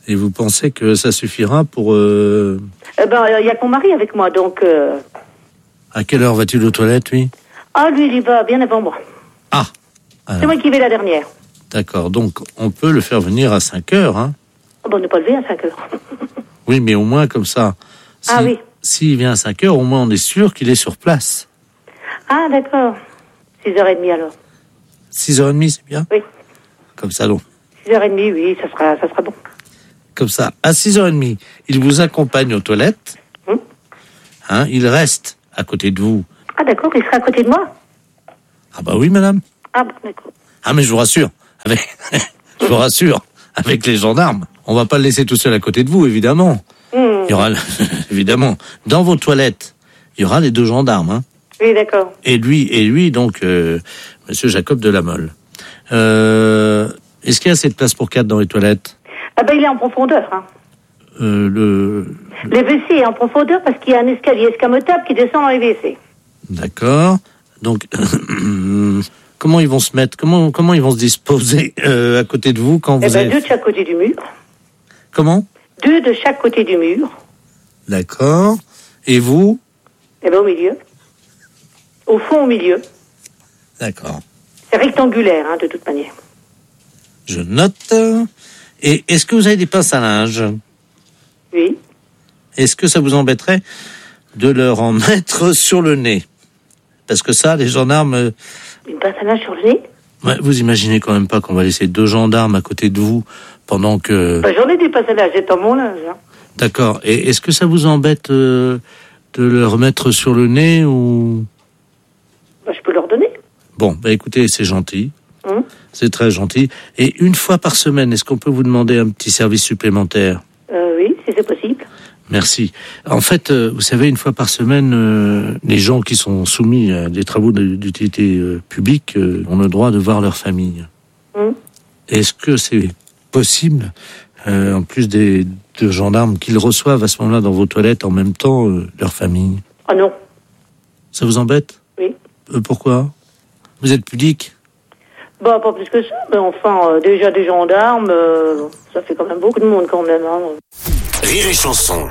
Et vous pensez que ça suffira pour... Euh... Eh ben, il y a que mon mari avec moi, donc... Euh... À quelle heure va-t-il aux toilettes, lui? Ah, lui, il y va bien avant moi. Ah alors. C'est moi qui vais la dernière. D'accord, donc on peut le faire venir à cinq heures, hein? Ah bon, on n'est pas levé à cinq heures. Oui, mais au moins comme ça. Si, ah oui. S'il vient à cinq heures, au moins on est sûr qu'il est sur place. Ah, d'accord. six heures trente alors. six heures trente, c'est bien? Oui. Comme ça, donc. six heures trente, oui, ça sera, ça sera bon. Comme ça, à six heures trente, il vous accompagne aux toilettes. Hum. Hein, il reste à côté de vous. Ah, d'accord, il sera à côté de moi? Ah bah oui, madame. Ah, bon, d'accord. Ah, mais je vous rassure, avec... je vous rassure, avec les gendarmes, on va pas le laisser tout seul à côté de vous, évidemment. Hum. Il y aura, évidemment, dans vos toilettes, il y aura les deux gendarmes, hein. Oui, d'accord. Et lui, et lui, donc, euh, monsieur Jacob de la Mole. Euh, est-ce qu'il y a assez de place pour quatre dans les toilettes? Ah ben, il est en profondeur, hein. Euh, le... Le W C est en profondeur parce qu'il y a un escalier escamotable qui descend dans les W C. D'accord. Donc, comment ils vont se mettre, comment, comment ils vont se disposer euh, à côté de vous quand vous Eh ben, avez... deux de chaque côté du mur. Comment? Deux de chaque côté du mur. D'accord. Et vous? Eh ben, au milieu. Au fond, au milieu. D'accord. C'est rectangulaire, hein, de toute manière. Je note. Et est-ce que vous avez des pinces à linge? Oui. Est-ce que ça vous embêterait de leur en mettre sur le nez? Parce que ça, les gendarmes... Une pince à linge sur le nez? Ouais, vous imaginez quand même pas qu'on va laisser deux gendarmes à côté de vous pendant que... Ben, j'en ai des pinces à linge, j'ai dans mon linge. Hein. D'accord. Et est-ce que ça vous embête euh, de leur mettre sur le nez ou... Ben, je peux leur donner. Bon, bah écoutez, c'est gentil. Hum. C'est très gentil. Et une fois par semaine, est-ce qu'on peut vous demander un petit service supplémentaire? euh, Oui, si c'est possible. Merci. En fait, euh, vous savez, une fois par semaine, euh, les gens qui sont soumis à des travaux d'utilité euh, publique euh, ont le droit de voir leur famille. Hum. Est-ce que c'est possible, euh, en plus des deux gendarmes, qu'ils reçoivent à ce moment-là dans vos toilettes en même temps euh, leur famille? Ah non. Ça vous embête? Oui. Euh, pourquoi? Vous êtes pudique? Bah, pas plus que ça, mais enfin, euh, déjà des gendarmes, euh, ça fait quand même beaucoup de monde quand même. Hein. Rire et chanson.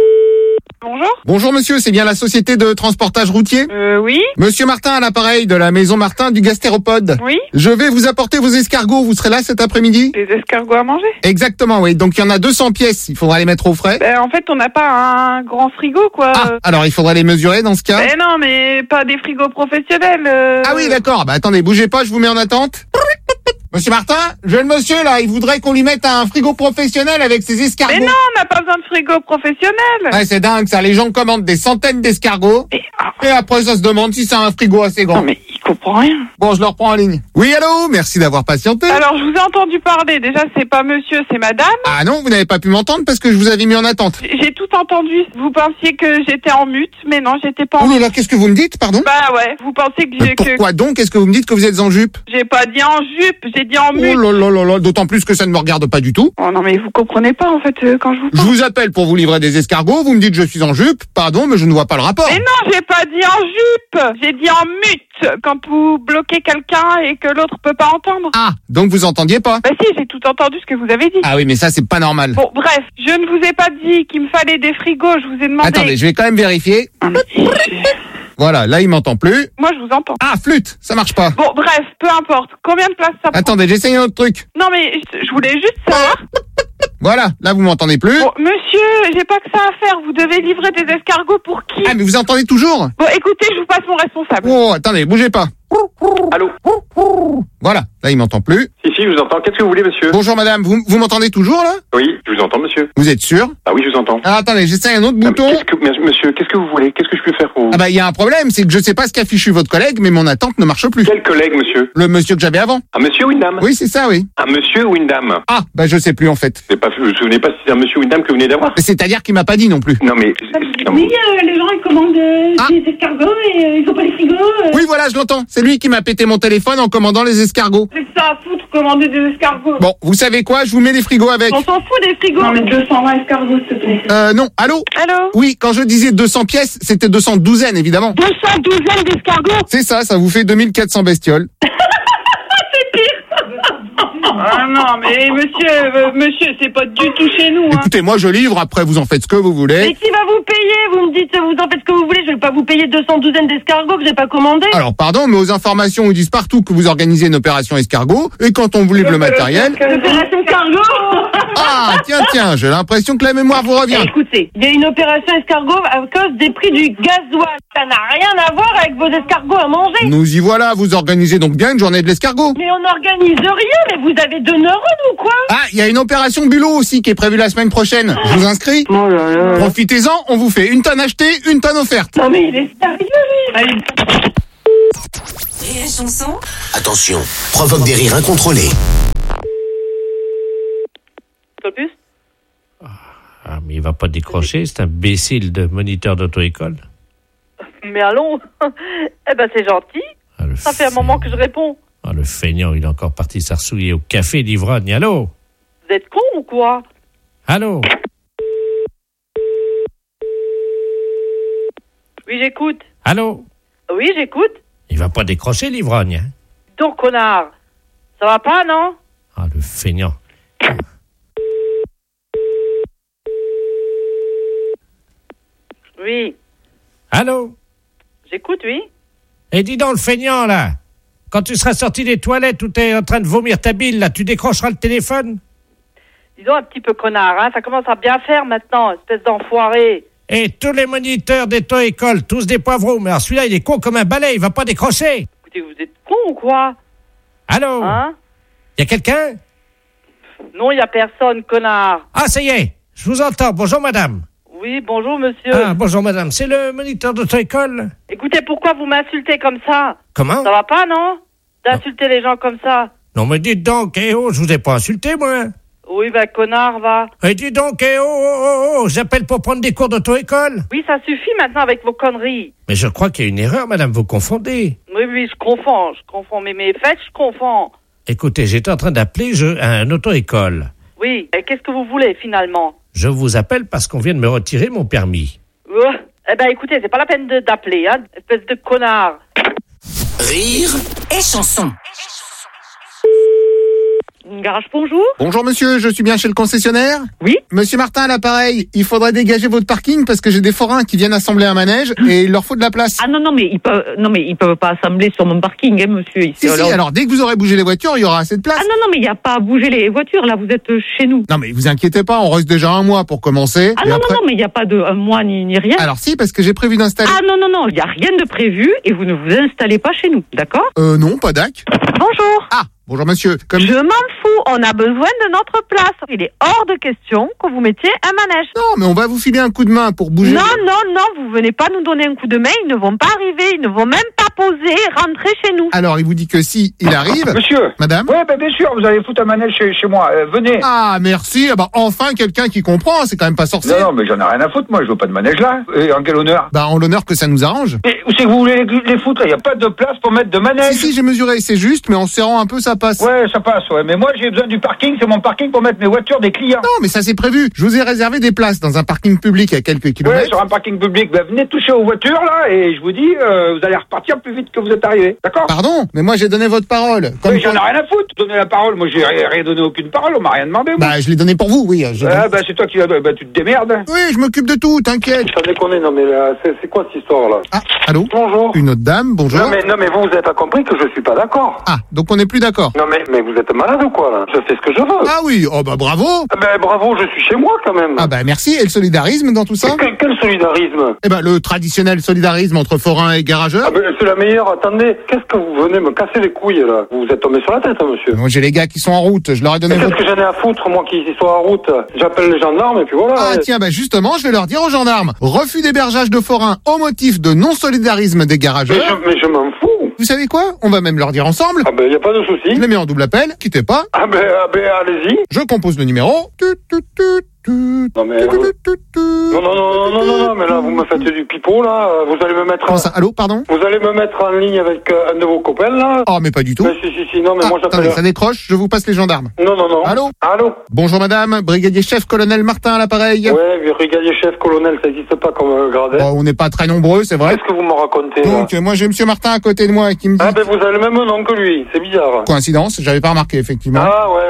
Bonjour. Bonjour monsieur, c'est bien la société de transportage routier? Euh, oui. Monsieur Martin à l'appareil de la maison Martin du Gastéropode. Oui. Je vais vous apporter vos escargots, vous serez là cet après-midi? Des escargots à manger? Exactement, oui. Donc il y en a deux cents pièces, il faudra les mettre au frais. Ben, en fait, on n'a pas un grand frigo, quoi. Ah, alors il faudra les mesurer dans ce cas? Ben non, mais pas des frigos professionnels. Euh... Ah oui, d'accord. Bah attendez, bougez pas, je vous mets en attente. Monsieur Martin, jeune monsieur là, il voudrait qu'on lui mette un frigo professionnel avec ses escargots. Mais non, on n'a pas besoin de frigo professionnel. Ouais, c'est dingue ça, les gens commandent des centaines d'escargots. Et, et après ça se demande si c'est un frigo assez grand. Non mais il comprend rien. Bon, je le reprends en ligne. Oui, allô, merci d'avoir patienté. Alors, je vous ai entendu parler. Déjà, c'est pas monsieur, c'est madame. Ah non, vous n'avez pas pu m'entendre parce que je vous avais mis en attente. J'ai tout entendu. Vous pensiez que j'étais en mute, mais non, j'étais pas en mute. mute. Oh là là, qu'est-ce que vous me dites, pardon? Bah ouais, vous pensez que j'ai... Pourquoi que... donc? Est-ce que vous me dites que vous êtes en jupe? J'ai pas dit en jupe, j'ai dit en mute. Oh là là là là, d'autant plus que ça ne me regarde pas du tout. Oh non, mais vous comprenez pas, en fait, euh, quand je vous parle. Je vous appelle pour vous livrer des escargots, vous me dites je suis en jupe, pardon, mais je ne vois pas le rapport. Mais non, j'ai pas dit en jupe, j'ai dit en mute. Quand vous bloquez quelqu'un et que l'autre peut pas entendre. Ah, donc vous entendiez pas? Bah si, j'ai tout entendu ce que vous avez dit. Ah oui, mais ça c'est pas normal. Bon, bref, je ne vous ai pas dit qu'il me fallait des frigos, je vous ai demandé... Attendez, je vais quand même vérifier. Ah, mais... Voilà, là il m'entend plus. Moi je vous entends. Ah, flûte, ça marche pas. Bon, bref, peu importe. Combien de place ça prend? Attendez, j'essaye un autre truc. Non mais, je voulais juste savoir... Voilà, là vous m'entendez plus. Bon, monsieur, j'ai pas que ça à faire, vous devez livrer des escargots pour qui? Ah, mais vous entendez toujours? Bon, écoutez, je vous passe mon responsable. Oh, attendez, bougez pas. Allô? Voilà, là il m'entend plus. Si, si, je vous entends. Qu'est-ce que vous voulez, monsieur? Bonjour madame, vous, vous m'entendez toujours là? Oui, je vous entends, monsieur. Vous êtes sûr? Ah oui, je vous entends. Ah, attendez, j'essaye un autre Ah, bouton. qu'est-ce que, monsieur, qu'est-ce que vous voulez? Qu'est-ce que je peux faire pour vous? Ah bah il y a un problème, c'est que je sais pas ce qu'a fichu votre collègue, mais mon attente ne marche plus. Quel collègue, monsieur? Le monsieur que j'avais avant. Ah, monsieur ou une dame? Oui, c'est ça, oui. Un monsieur ou une dame? Ah, bah je sais plus en fait. C'est pas, vous vous souvenez pas si c'est un monsieur ou une dame que vous venez d'avoir? C'est-à-dire qu'il m'a pas dit non plus. Non mais... non, Oui, euh, les gens ils commandent euh, Ah. des escargots et euh, ils ont pas les frigos. Euh. Oui, voilà, je l'entends. C'est lui qui m'a pété mon téléphone en commandant les escargots. C'est ça à foutre, commander des escargots. Bon, vous savez quoi? Je vous mets les frigos avec. On s'en fout des frigos. Non mais deux cent vingt escargots s'il te plaît. Euh, non, allô? Allô? Oui, quand je disais deux cents pièces, c'était deux cents douzaines, évidemment. deux cents douzaines d'escargots. C'est ça, ça vous fait deux mille quatre cents bestioles. C'est pire. Ah non, mais monsieur, euh, monsieur, c'est pas du tout chez nous. Hein. Écoutez, moi je livre, après vous en faites ce que vous voulez. Mais qui va vous payer? Vous me dites, vous en faites ce que vous voulez, je vais pas vous payer deux cents douzaines d'escargots que j'ai pas commandé. Alors pardon, mais aux informations, ils disent partout que vous organisez une opération escargot, et quand on vous livre le matériel... Opération escargot? Ah, tiens, tiens, j'ai l'impression que la mémoire vous revient. Écoutez, il y a une opération escargot à cause des prix du gasoil. Ça n'a rien à voir avec vos escargots à manger. Nous y voilà, vous organisez donc bien une journée de l'escargot. Mais on n'organise rien, mais vous avez deux neurones ou quoi? Ah, il y a une opération bulot aussi qui est prévue la semaine prochaine. Je vous inscris? Oh là là. Profitez-en, on vous fait une tonne achetée, une tonne offerte. Non mais il est sérieux lui. Allez. Rire et chanson. Attention, provoque des rires incontrôlés. Plus Ah, mais il va pas décrocher, c'est un imbécile de moniteur d'auto-école. Mais allons. Eh ben c'est gentil. Ah, le Ça fait un moment que je réponds. Ah, le feignant, il est encore parti s'arsouiller au café d'Ivrogne. Allô? Vous êtes con ou quoi? Allô? Oui, j'écoute. Allô? Oui, j'écoute. Il va pas décrocher l'ivrogne, hein? Donc, connard. Ça va pas, non? Ah, le feignant. Oui. Allô? J'écoute, oui. Et dis donc, le feignant, là, quand tu seras sorti des toilettes où t'es en train de vomir ta bile, là, tu décrocheras le téléphone? Disons un petit peu connard, hein. Ça commence à bien faire maintenant, espèce d'enfoiré. Et tous les moniteurs d'auto-école, tous des poivreaux, mais alors celui-là, il est con comme un balai, il va pas décrocher. Écoutez, vous êtes con ou quoi? Allô? Hein? Y a quelqu'un? Non, y a personne, connard. Ah, ça y est, je vous entends. Bonjour, madame. Oui, bonjour, monsieur. Ah, bonjour, madame. C'est le moniteur d'auto-école? Écoutez, pourquoi vous m'insultez comme ça? Comment? Ça va pas, non? D'insulter les gens comme ça. Non, mais dites donc, eh oh, je vous ai pas insulté, moi. Oui, bah, connard, va. Et dis donc, eh oh, oh, oh, oh, j'appelle pour prendre des cours d'auto-école. Oui, ça suffit maintenant avec vos conneries. Mais je crois qu'il y a une erreur, madame, vous confondez. Oui, oui, je confonds, je confonds. Mais mes fêtes, je confonds. Écoutez, j'étais en train d'appeler je, un auto-école. Oui, et qu'est-ce que vous voulez, finalement? Je vous appelle parce qu'on vient de me retirer mon permis. Euh, eh ben, écoutez, c'est pas la peine de, d'appeler, hein, espèce de connard. Rire et chanson. Garage, bonjour. Bonjour monsieur, je suis bien chez le concessionnaire? Oui. Monsieur Martin à l'appareil, il faudrait dégager votre parking parce que j'ai des forains qui viennent assembler un manège et il leur faut de la place. Ah non, non, mais ils peuvent, non, mais ils peuvent pas assembler sur mon parking, hein, monsieur. Ici, Si, alors... si, alors dès que vous aurez bougé les voitures, il y aura assez de place. Ah non, non, mais il n'y a pas à bouger les voitures, là, vous êtes chez nous. Non mais vous inquiétez pas, on reste déjà un mois pour commencer. Ah et non, après... non, non, mais il n'y a pas de un mois ni, ni rien. Alors si, parce que j'ai prévu d'installer... Ah non, non, non, il n'y a rien de prévu et vous ne vous installez pas chez nous, d'accord? Euh non, pas d'ac. Bonjour. Ah, bonjour monsieur. Comme... Je m'en fous, on a besoin de notre place. Il est hors de question que vous mettiez un manège. Non, mais on va vous filer un coup de main pour bouger. Non, non, non, vous venez pas nous donner un coup de main, ils ne vont pas arriver, ils ne vont même pas poser, rentrer chez nous. Alors il vous dit que si il arrive... Monsieur. Madame? Oui, ben bien sûr, vous allez foutre un manège chez, chez moi, euh, venez. Ah, merci. Ah bah enfin quelqu'un qui comprend, c'est quand même pas sorcier. Non, non, mais j'en ai rien à foutre, moi, je veux pas de manège là. Et en quel honneur? Bah en l'honneur que ça nous arrange. Mais où c'est que vous voulez les, les foutre? Il n'y a pas de place pour mettre de manège. Si, si, j'ai mesuré, c'est juste, mais en serrant un peu, ça passe. Ouais, ça passe, ouais. Mais moi, j'ai besoin du parking, c'est mon parking pour mettre mes voitures des clients. Non, mais ça c'est prévu. Je vous ai réservé des places dans un parking public à quelques kilomètres. Ouais, sur un parking public. Ben, venez toucher aux voitures, là, et je vous dis, euh, vous allez repartir plus vite que vous êtes arrivé. D'accord? Pardon? Mais moi j'ai donné votre parole. Comme oui, j'en ai rien à foutre. Donner la parole. Moi, j'ai rien donné aucune parole. On m'a rien demandé, moi. Bah, je l'ai donné pour vous, oui. Je... Ah, bah, c'est toi qui l'as. Bah, tu te démerdes. Oui, je m'occupe de tout, t'inquiète. Ça déconne, non, mais là, c'est, c'est quoi cette histoire, là? Ah, allô? Bonjour. Une autre dame, bonjour. Non, mais, non, mais vous, vous avez compris que je suis pas d'accord. Ah, donc on n'est plus d'accord. Non, mais, mais vous êtes malade ou quoi, là? Je fais ce que je veux. Ah oui, oh bah bravo. Ah ben, bravo, je suis chez moi, quand même. Ah bah merci. Et le solidarisme dans tout ça? Quel, quel solidarisme? Eh ben, le traditionnel solidarisme entre forains et garageurs. Ah ben, c'est la meilleure. Attendez, qu'est-ce que vous venez me casser les couilles, là? Vous vous êtes tombé sur la tête, hein, monsieur? Moi, j'ai les gars qui sont en route. Je leur ai donné mais votre... qu'est-ce que j'en ai à foutre, moi, qui soient en route? J'appelle les gendarmes et puis voilà. Ah, ouais. tiens, bah, justement, je vais leur dire aux gendarmes. Refus d'hébergeage de forains au motif de non-solidarisme des garageurs. Mais je, mais je m'en fous. Vous savez quoi? On va même leur dire ensemble. Ah ben, y a pas de souci. Je les mets en double appel. Quittez pas. Ah ben, ah ben, allez-y. Je compose le numéro. Tut, tut, tut, tut. Non mais... Vous... Non, non, non, non, non, non, mais là, vous me faites du pipeau, là. Vous allez me mettre... Comment ça? Allô, pardon? Vous allez me mettre en ligne avec euh, un de vos copains, là. Oh, mais pas du tout. Mais si, si, si, non, mais ah, moi, j'appelle... Attendez, ça décroche, je vous passe les gendarmes. Non, non, non. Allô? Allô? Bonjour madame, brigadier chef, colonel Martin à l'appareil. Ouais, brigadier chef, colonel, ça n'existe pas comme euh, grade. Bon, on n'est pas très nombreux, c'est vrai. Qu'est-ce que vous me racontez, là? Donc, euh, moi, j'ai monsieur Martin à côté de moi qui me dit... Ah ben, vous avez le même nom que lui, c'est bizarre. Coïncidence, j'avais pas remarqué, effectivement. Ah, ouais, ouais, ouais.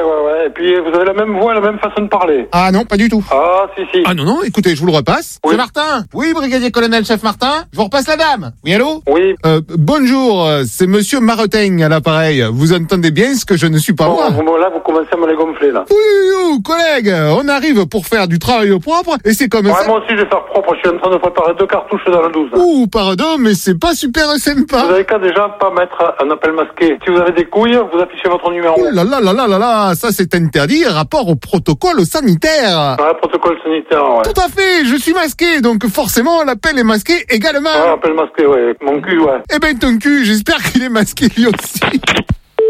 et puis vous avez la même voix et la même façon de parler. Ah non, pas du tout. Ah, si, si. Ah non, non, écoutez, je vous le repasse. Oui. C'est Martin. Oui, brigadier colonel chef Martin. Je vous repasse la dame. Oui, allô? Oui. Euh, bonjour, euh, c'est monsieur Maretaigne à l'appareil. Vous entendez bien ce que je ne suis pas moi? Bon, vous- là, vous commencez à me les gonfler, là. Oui, oui, oui, collègue, on arrive pour faire du travail au propre et c'est comme Ouais, ça. moi aussi, je vais faire propre. Je suis en train de préparer deux cartouches dans la douze. Ouh, pardon, mais c'est pas super sympa. Vous avez qu'à déjà pas mettre un appel masqué. Si vous avez des couilles, vous affichez votre numéro. Oh là là là là là là, ça c'est interdit, rapport au protocole sanitaire. Ah, protocole sanitaire, ouais. Tout à fait, je suis masqué, donc forcément l'appel est masqué également. Ouais, appel masqué, ouais. Mon cul, ouais. Eh ben ton cul, j'espère qu'il est masqué lui aussi.